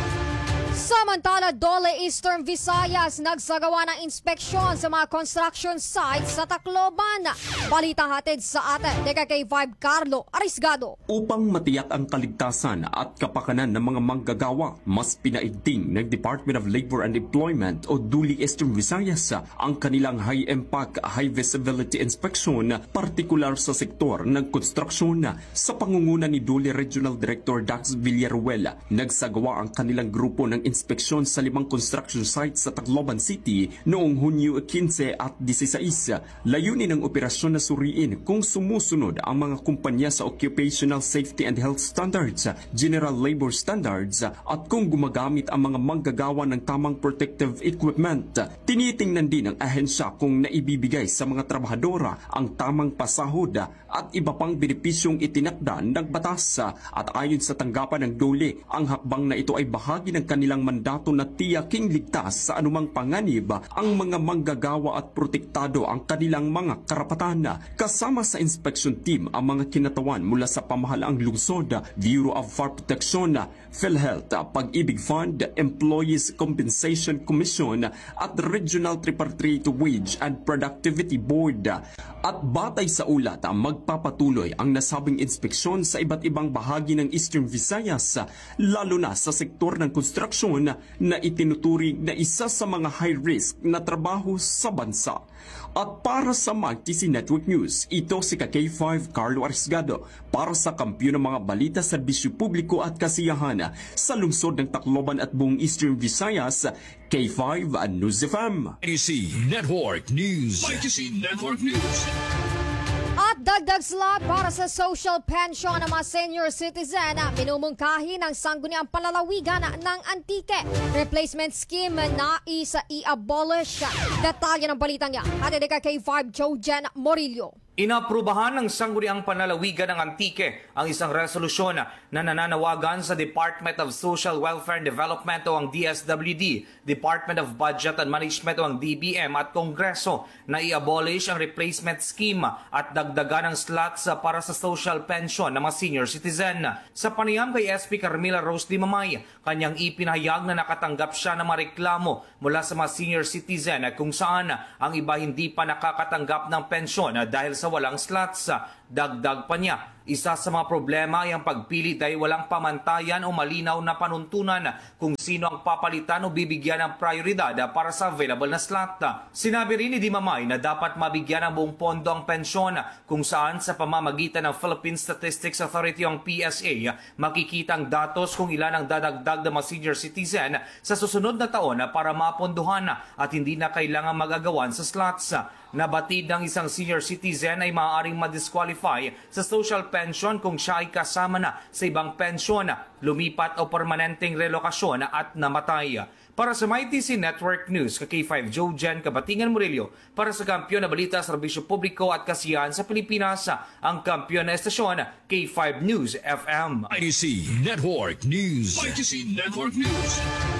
[SPEAKER 16] Samantala, Dole Eastern Visayas nagsagawa ng inspeksyon sa mga construction sites sa Tacloban. Balita hatid sa atin ni K five Carlo Arisgado.
[SPEAKER 18] Upang matiyak ang kaligtasan at kapakanan ng mga manggagawa, mas pinaigting ng Department of Labor and Employment o Dole Eastern Visayas ang kanilang high-impact, high-visibility inspection, partikular sa sektor ng konstruksyon. Sa pangunguna ni Dole Regional Director Dax Villaruel, nagsagawa ang kanilang grupo ng inspeksyon sa limang construction sites sa Tacloban City noong Hunyo fifteen at sixteen. Layunin ng operasyon na suriin kung sumusunod ang mga kumpanya sa occupational safety and health standards, general labor standards at kung gumagamit ang mga manggagawa ng tamang protective equipment. Tinitingnan din ng ahensya kung naibibigay sa mga trabahadora ang tamang pasahod at iba pang benepisyong itinakda ng batas. At ayon sa tanggapan ng Dole, ang hakbang na ito ay bahagi ng kanilang mandato na tiyaking ligtas sa anumang panganib ang mga manggagawa at protektado ang kanilang mga karapatan. Kasama sa inspection team ang mga kinatawan mula sa pamahalaang lungsod, Bureau of Fire Protection, PhilHealth, Pag-ibig Fund, Employees Compensation Commission at Regional Tripartite Wage and Productivity Board. At batay sa ulat, magpapatuloy ang nasabing inspeksyon sa iba't ibang bahagi ng Eastern Visayas, lalo na sa sektor ng construction profesyon na itinuturing na isa sa mga high-risk na trabaho sa bansa. At para sa Magtc Network News, ito si K five Carlo Arisgado para sa Kampiyon ng mga balita, serbisyo publiko at kasiyahan sa lungsod ng Tacloban at buong Eastern Visayas, K five News F M.
[SPEAKER 4] Magtc Network News. Magtc Network News.
[SPEAKER 16] At dagdag slot para sa social pension ng mga senior citizen, minumungkahi ng sangguniang palalawigan ng Antique replacement scheme na isa i-abolish. Detalye ng balitang yan, hatid ka K five Jojen Morillo.
[SPEAKER 19] Inaprubahan ng Sangguniang Panlalawigan ng Antique ang isang resolusyon na nananawagan sa Department of Social Welfare and Development o ang D S W D, Department of Budget and Management o ang D B M at Kongreso na i-abolish ang replacement scheme at dagdagan ng slots para sa social pension ng mga senior citizen. Sa panayam kay S P Carmela Rose Di Mamay, kanyang ipinahayag na nakatanggap siya ng mga reklamo mula sa mga senior citizen kung saan ang iba hindi pa nakakatanggap ng pensyon dahil sa walang slots. Dagdag pa niya, isa sa mga problema ay ang pagpili dahil walang pamantayan o malinaw na panuntunan kung sino ang papalitan o bibigyan ng prioridad para sa available na slot. Sinabi rin ni Di Mamay na dapat mabigyan ng buong pondo ang pensyon kung saan sa pamamagitan ng Philippine Statistics Authority o ang P S A makikita ang datos kung ilan ang dadagdag ng mga senior citizen sa susunod na taon para mapondohan at hindi na kailangan mag-agawan sa slots. Nabatid ng isang senior citizen ay maaaring madisqualify sa social pension kung siya ay kasama na sa ibang pensyon, lumipat o permanenteng relokasyon at namatay. Para sa Magtc Network News, K five Jojen Kabatingan Murillo, para sa Kampiyon na Balita, Serbisyo Publiko at Kasiyahan sa Pilipinas, ang kampiyon na estasyon, K five News F M.
[SPEAKER 4] Magtc Network News. Magtc Network News.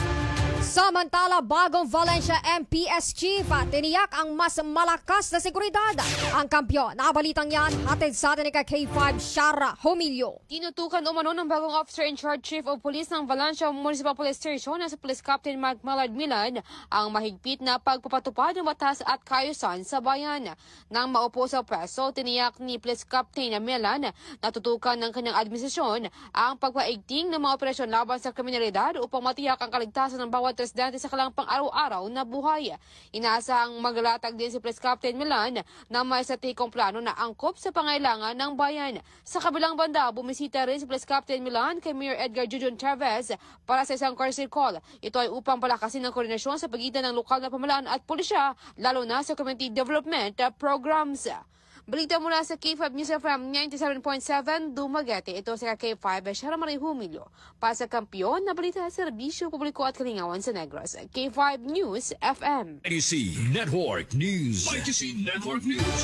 [SPEAKER 16] Samantala, bagong Valencia M P S Chief tiniyak ang mas malakas na seguridad. Ang kampiyon, nakabalitang yan, hatid sa atin ni K five Shara Homilio.
[SPEAKER 20] Tinutukan umano ng bagong officer in charge chief of police ng Valencia Municipal Police Station na si Police Captain Mark Mallard Milan ang mahigpit na pagpapatupad ng batas at kaayusan sa bayan. Nang maupo sa preso, tiniyak ni Police Captain Milan na tutukan ng kanyang administrasyon ang pagpaigting ng mga operasyon laban sa kriminalidad upang matiyak ang kaligtasan ng bawat residente sa kanilang pang-araw-araw na buhay. Inaasahang maglatag din si Police Captain Milan na may satikong plano na angkop sa pangailangan ng bayan. Sa kabilang banda, bumisita rin si Police Captain Milan kay Mayor Edgar Jujon Chavez para sa isang courtesy call. Ito ay upang palakasin ang koordinasyon sa pagitan ng lokal na pamahalaan at pulisya, lalo na sa community development programs. Balita mula sa K five News F M ninety-seven point seven Dumaguete. Ito sa K five Shara Marie Humilio. Para sa kampiyon na balita sa serbisyo publiko at kalingawan sa Negros. K five News F M.
[SPEAKER 4] Magtc Network News. Magtc Network News.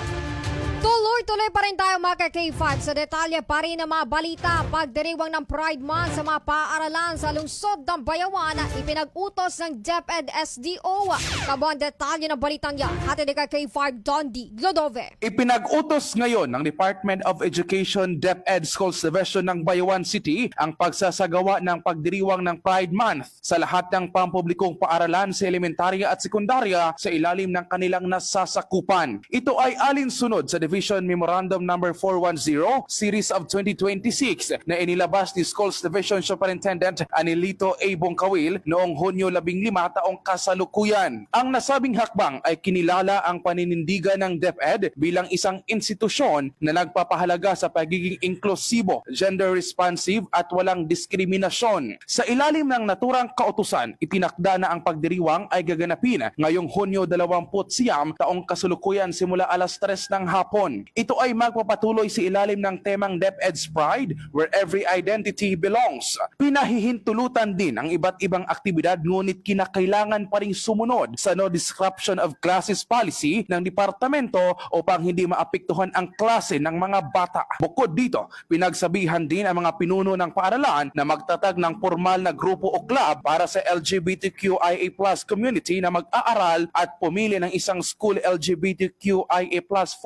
[SPEAKER 16] Tuloy-tuloy pa rin tayo mga K five sa detalye pa rin ng mga balita. Pagdiriwang ng Pride Month sa mga paaralan sa lungsod ng Bayawan, ipinag-utos ng DepEd S D O. Kabuang detalye ng balitang yan, hatid ni K five Dondi Glodove.
[SPEAKER 21] Ipinag-utos ngayon ng Department of Education DepEd Schools Division ng Bayawan City ang pagsasagawa ng pagdiriwang ng Pride Month sa lahat ng pampublikong paaralan sa elementarya at sekundarya sa ilalim ng kanilang nasasakupan. Ito ay alinsunod sa Division Memorandum number four ten Series of twenty twenty-six na inilabas ni Schools Division Superintendent Anilito A. Bongkawil noong Hunyo labing lima taong kasalukuyan. Ang nasabing hakbang ay kinilala ang paninindigan ng DepEd bilang isang institusyon na nagpapahalaga sa pagiging inklusibo, gender responsive at walang diskriminasyon. Sa ilalim ng naturang kautusan, itinakda na ang pagdiriwang ay gaganapin ngayong Hunyo dalawampu't siyam taong kasalukuyan simula alas tres ng hapon. Ito ay magpapatuloy sa ilalim ng temang DepEd's Pride, where every identity belongs. Pinahihintulutan din ang iba't ibang aktibidad ngunit kinakailangan pa ring sumunod sa no disruption of classes policy ng departamento upang hindi maapektuhan ang klase ng mga bata. Bukod dito, pinagsabihan din ang mga pinuno ng paaralan na magtatag ng formal na grupo o club para sa L G B T Q I A plus community na mag-aaral at pumili ng isang school L G B T Q I A plus focal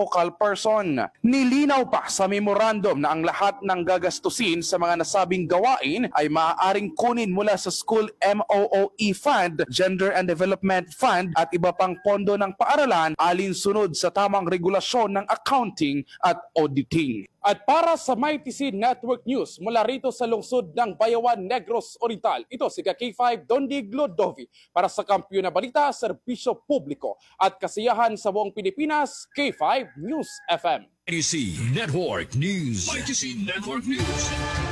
[SPEAKER 21] person. Nilinaw pa sa memorandum na ang lahat ng gagastusin sa mga nasabing gawain ay maaaring kunin mula sa School M O O E Fund, Gender and Development Fund at iba pang pondo ng paaralan alinsunod sa tamang regulasyon ng accounting at auditing. At para sa Mighty C Network News mula rito sa lungsod ng Bayawan, Negros Oriental, ito si K five Dondig Glodovi para sa Kampiyon na Balita, Serbisyo Publiko at Kasiyahan sa buong Pilipinas, K five News F M.
[SPEAKER 4] Mighty C Network News. Mighty C Network News.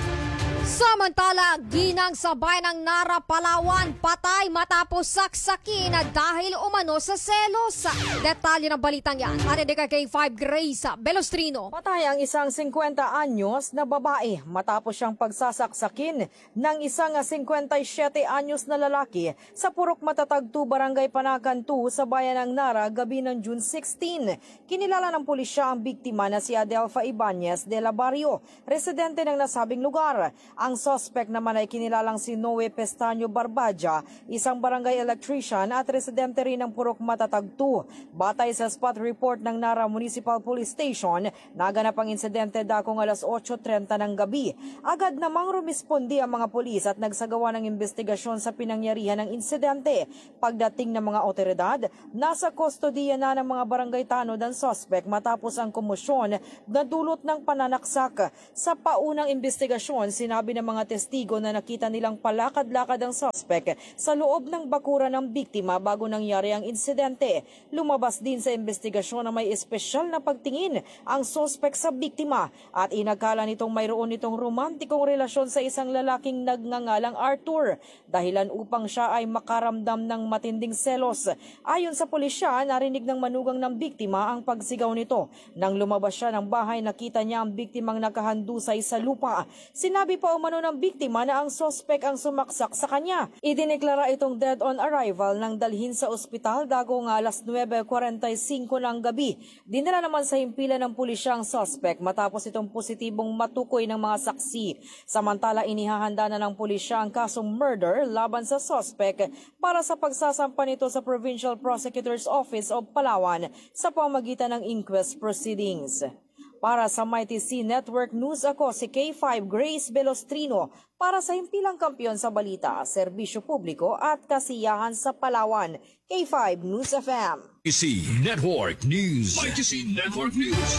[SPEAKER 16] Samantala, ginang sa bayan ng Nara, Palawan, patay matapos saksakin dahil umano sa selos. Detalye ng balitang yan, atin kay K five Grace Belostrino.
[SPEAKER 2] Patay ang isang fifty anyos na babae matapos siyang pagsasaksakin ng isang fifty-seven anyos na lalaki sa Purok Matatagtu, Barangay Panacan two sa bayan ng Nara gabi ng June sixteen. Kinilala ng pulisya ang biktima na si Adelfa Ibanez de la Barrio, residente ng nasabing lugar. Ang suspect naman ay kinilalang si Noe Pestaño Barbaja, isang barangay electrician at residente rin ng Purok Matatagtu. Batay sa spot report ng Nara Municipal Police Station, naganap ang insidente dakong alas eight thirty ng gabi. Agad namang rumispondi ang mga pulis at nagsagawa ng investigasyon sa pinangyarihan ng insidente. Pagdating ng mga otoridad, nasa kustodiya na ng mga barangay tanod ang suspect matapos ang komosyon na dulot ng pananaksak. Sa paunang investigasyon, sinabi ng mga testigo na nakita nilang palakad-lakad ang suspect sa loob ng bakuran ng biktima bago nangyari ang insidente. Lumabas din sa investigasyon na may espesyal na pagtingin ang suspect sa biktima at inakala nitong mayroon nitong romantikong relasyon sa isang lalaking nagngangalang Arthur, dahilan upang siya ay makaramdam ng matinding selos. Ayon sa pulisya, narinig ng manugang ng biktima ang pagsigaw nito. Nang lumabas siya ng bahay, nakita niya ang biktimang nakahandusay sa lupa. Sinabi pa umano ng biktima na ang suspect ang sumaksak sa kanya. Idineklara itong dead on arrival nang dalhin sa ospital dagong alas nine forty-five ng gabi. Dinala naman sa himpilan ng pulisya ang suspect matapos itong positibong matukoy ng mga saksi. Samantala, inihahanda na ng pulisya ang kasong murder laban sa suspect para sa pagsasampa nito sa Provincial Prosecutor's Office of Palawan sa pamagitan ng inquest proceedings. Para sa Mighty C Network News, ako si K five Grace Belostrino para sa himpilang kampiyon sa balita, serbisyo publiko at kasiyahan sa Palawan. K five News F M.
[SPEAKER 4] Mighty C Network News. Mighty C Network News.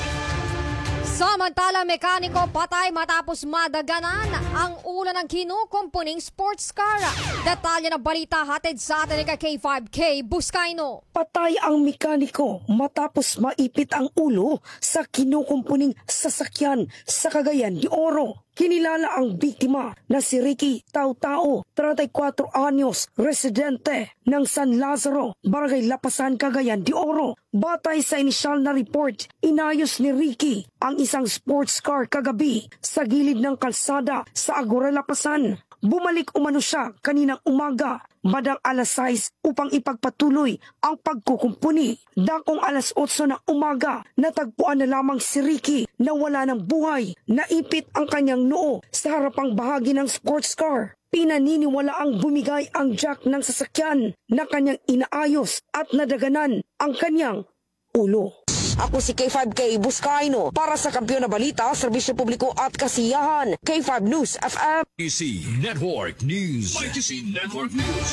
[SPEAKER 16] Samantala, mekaniko patay matapos madaganan ang ulo ng kinukumpuning sports car. Detalye ng balita hatid sa atin ni K five K Buscaino.
[SPEAKER 22] Patay ang mekaniko matapos maipit ang ulo sa kinukumpuning sasakyan sa Cagayan de Oro. Kinilala ang biktima na si Ricky Tautao, thirty-four anyos, residente ng San Lazaro, Barangay Lapasan, Cagayan de Oro. Batay sa inisyal na report, inayos ni Ricky ang isang sports car kagabi sa gilid ng kalsada sa Agora Lapasan. Bumalik umano siya kaninang umaga, badang alas sais upang ipagpatuloy ang pagkukumpuni. Dakong alas eight ng umaga, natagpuan na lamang si Ricky na wala ng buhay. Naipit ang kanyang noo sa harapang bahagi ng sports car. Pinaniniwala ang bumigay ang jack ng sasakyan na kanyang inaayos at nadaganan ang kanyang ulo. Ako si K five K Buscaino para sa Kampiyon na Balita, Serbisyo Publiko at Kasiyahan. K five News F M.
[SPEAKER 4] Mighty C Network News. Mighty C Network News.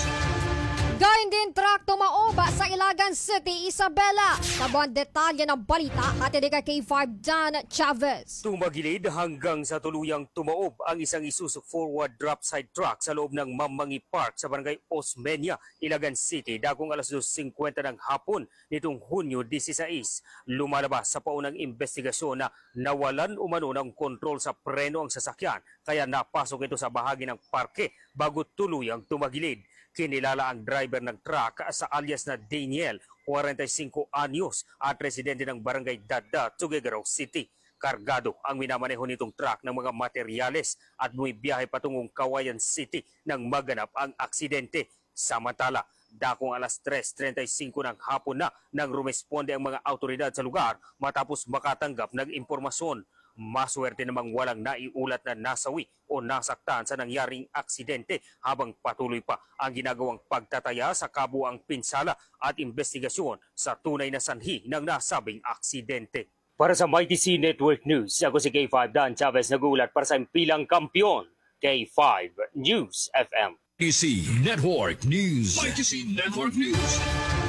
[SPEAKER 16] Gayun din truck tumaoba sa Ilagan City, Isabela. Tabuan detalye ng balita at ka K five Dan Chavez.
[SPEAKER 23] Tumagilid hanggang sa tuluyang tumaob ang isang Isuzu forward drop side truck sa loob ng Mamangi Park sa Barangay Osmeña, Ilagan City, dagong alas two fifty ng hapon nitong Hunyo sixteen. Lumalabas sa paunang investigasyon na nawalan umano ng kontrol sa preno ang sasakyan kaya napasok ito sa bahagi ng parke bago tuluyang tumagilid. Kinilala ang driver ng truck sa alias na Daniel, forty-five anyos at residente ng Barangay Dada, Tuguegarao City. Kargado ang minamaneho nitong truck ng mga materyales at bumibiyahe patungong Kawayan City nang maganap ang aksidente. Samantala, dakong alas tres thirty-five ng hapon na nang rumesponde ang mga autoridad sa lugar matapos makatanggap ng impormasyon. Maswerte namang walang naiulat na nasawi o nasaktan sa nangyaring aksidente habang patuloy pa ang ginagawang pagtataya sa kabuang pinsala at investigasyon sa tunay na sanhi ng nasabing aksidente. Para sa Mighty C Network News, ako si K five Dan Chavez nagulat para sa impilang kampiyon, K five News F M.
[SPEAKER 4] Mighty C Network News. Mighty C Network News.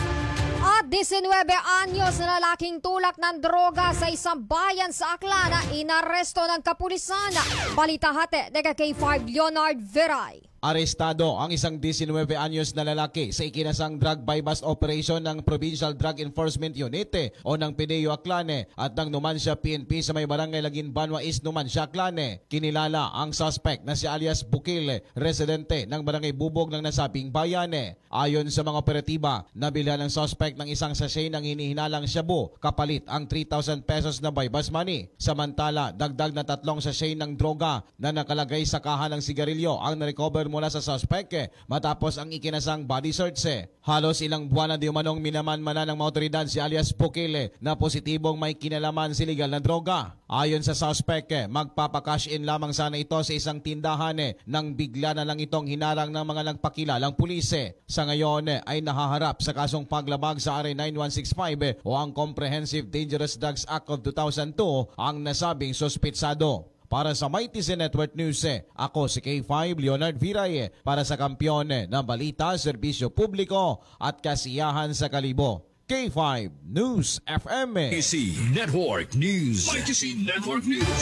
[SPEAKER 16] At nineteen anyos na lalaking tulak ng droga sa isang bayan sa Aklan na inaresto ng kapulisan. Balita hati daga K five Leonard Veray.
[SPEAKER 1] Arestado ang isang nineteen anyos na lalaki sa ikinasang drug buy-bust operation ng Provincial Drug Enforcement Unit o ng Pideo Aclane at ng Numancia P N P sa may barangay Lagin Banwa East, Numancia Aclane. Kinilala ang suspect na si alias Bukil, residente ng barangay Bubog ng nasabing bayan. Ayon sa mga operatiba, nabilhan ng suspect ng isang sachet ng hinihinalang shabu kapalit ang three thousand pesos na buy-bust money. Samantala, dagdag na tatlong sachet ng droga na nakalagay sa kaha ng sigarilyo ang na-recover mula sa suspect eh, matapos ang ikinasang body search. Eh. Halos ilang buwan na di umanong minaman-mana ng mga otoridad si alias Bukil eh, na positibong may kinalaman si legal na droga. Ayon sa suspect, eh, magpapakash in lamang sana ito sa isang tindahan eh, nang bigla na lang itong hinarang ng mga nagpakilalang pulis. Eh. Sa ngayon eh, ay nahaharap sa kasong paglabag sa R A nine one six five eh, o ang Comprehensive Dangerous Drugs Act of two thousand two ang nasabing suspitsado. Para sa Mighty C Network News, eh, ako si K five Leonard Viray eh, para sa kampiyon eh, ng balita, serbisyo publiko at kasiyahan sa kalibo. K five News F M. Eh.
[SPEAKER 4] Mighty C Network News. Mighty C Network News.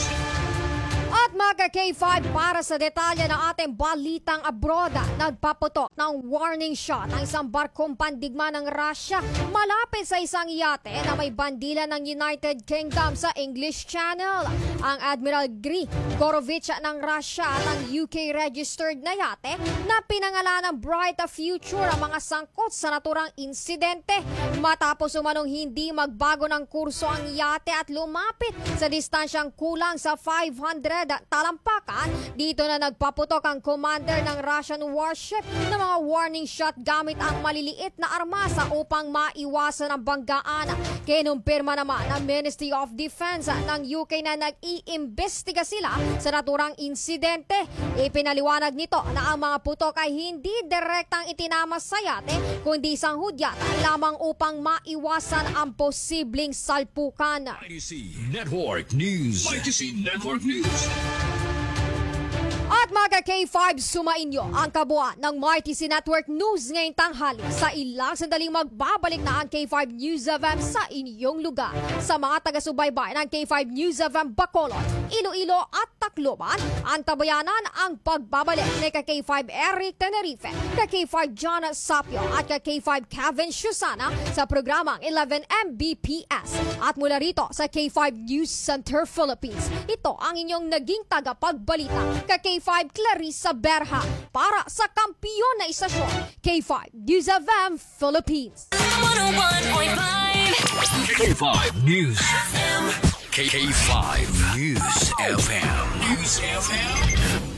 [SPEAKER 16] At mga K five, para sa detalye ng ating balitang abroad, nagpaputok ng warning shot ang isang barkong pandigma ng Russia malapit sa isang yate na may bandila ng United Kingdom sa English Channel. Ang Admiral Gri Gorovich ng Russia at ang U K-registered na yate na pinangalan ng Bright Future ang mga sangkot sa naturang insidente matapos umanong hindi magbago ng kurso ang yate at lumapit sa distansyang kulang sa five hundred talampakan. Dito na nagpaputok ang commander ng Russian warship ng mga warning shot gamit ang maliliit na armasa upang maiwasan ang banggaan. Kinumpirma naman ng Ministry of Defense ng U K na nag-iimbestiga sila sa naturang insidente. Ipinaliwanag nito na ang mga putok ay hindi direktang itinamas sa yate kundi isang hudyatan lamang upang maiwasan ang posibleng salpukan.
[SPEAKER 4] Mighty C Network News. Mighty C Network News.
[SPEAKER 16] At mga K five, sumainyo ang kabuuan ng Mighty C Network News ngayong tanghali. Sa ilang sandaling magbabalik na ang K five News F M sa inyong lugar. Sa mga taga-subaybay ng K five News F M Bacolod, Iloilo at Tacloban, ang tabayanan ang pagbabalik ni K five Eric Tenerife, K five John Sapio at K five Kevin Shusana sa programang eleven M B P S. At mula rito sa K five News Center Philippines, ito ang inyong naging tagapagbalita, K five Clarissa Berha para sa kampiyon na istasyon, K five News F M Philippines.
[SPEAKER 4] one oh one point five K five News F M. K five News F M. News F M.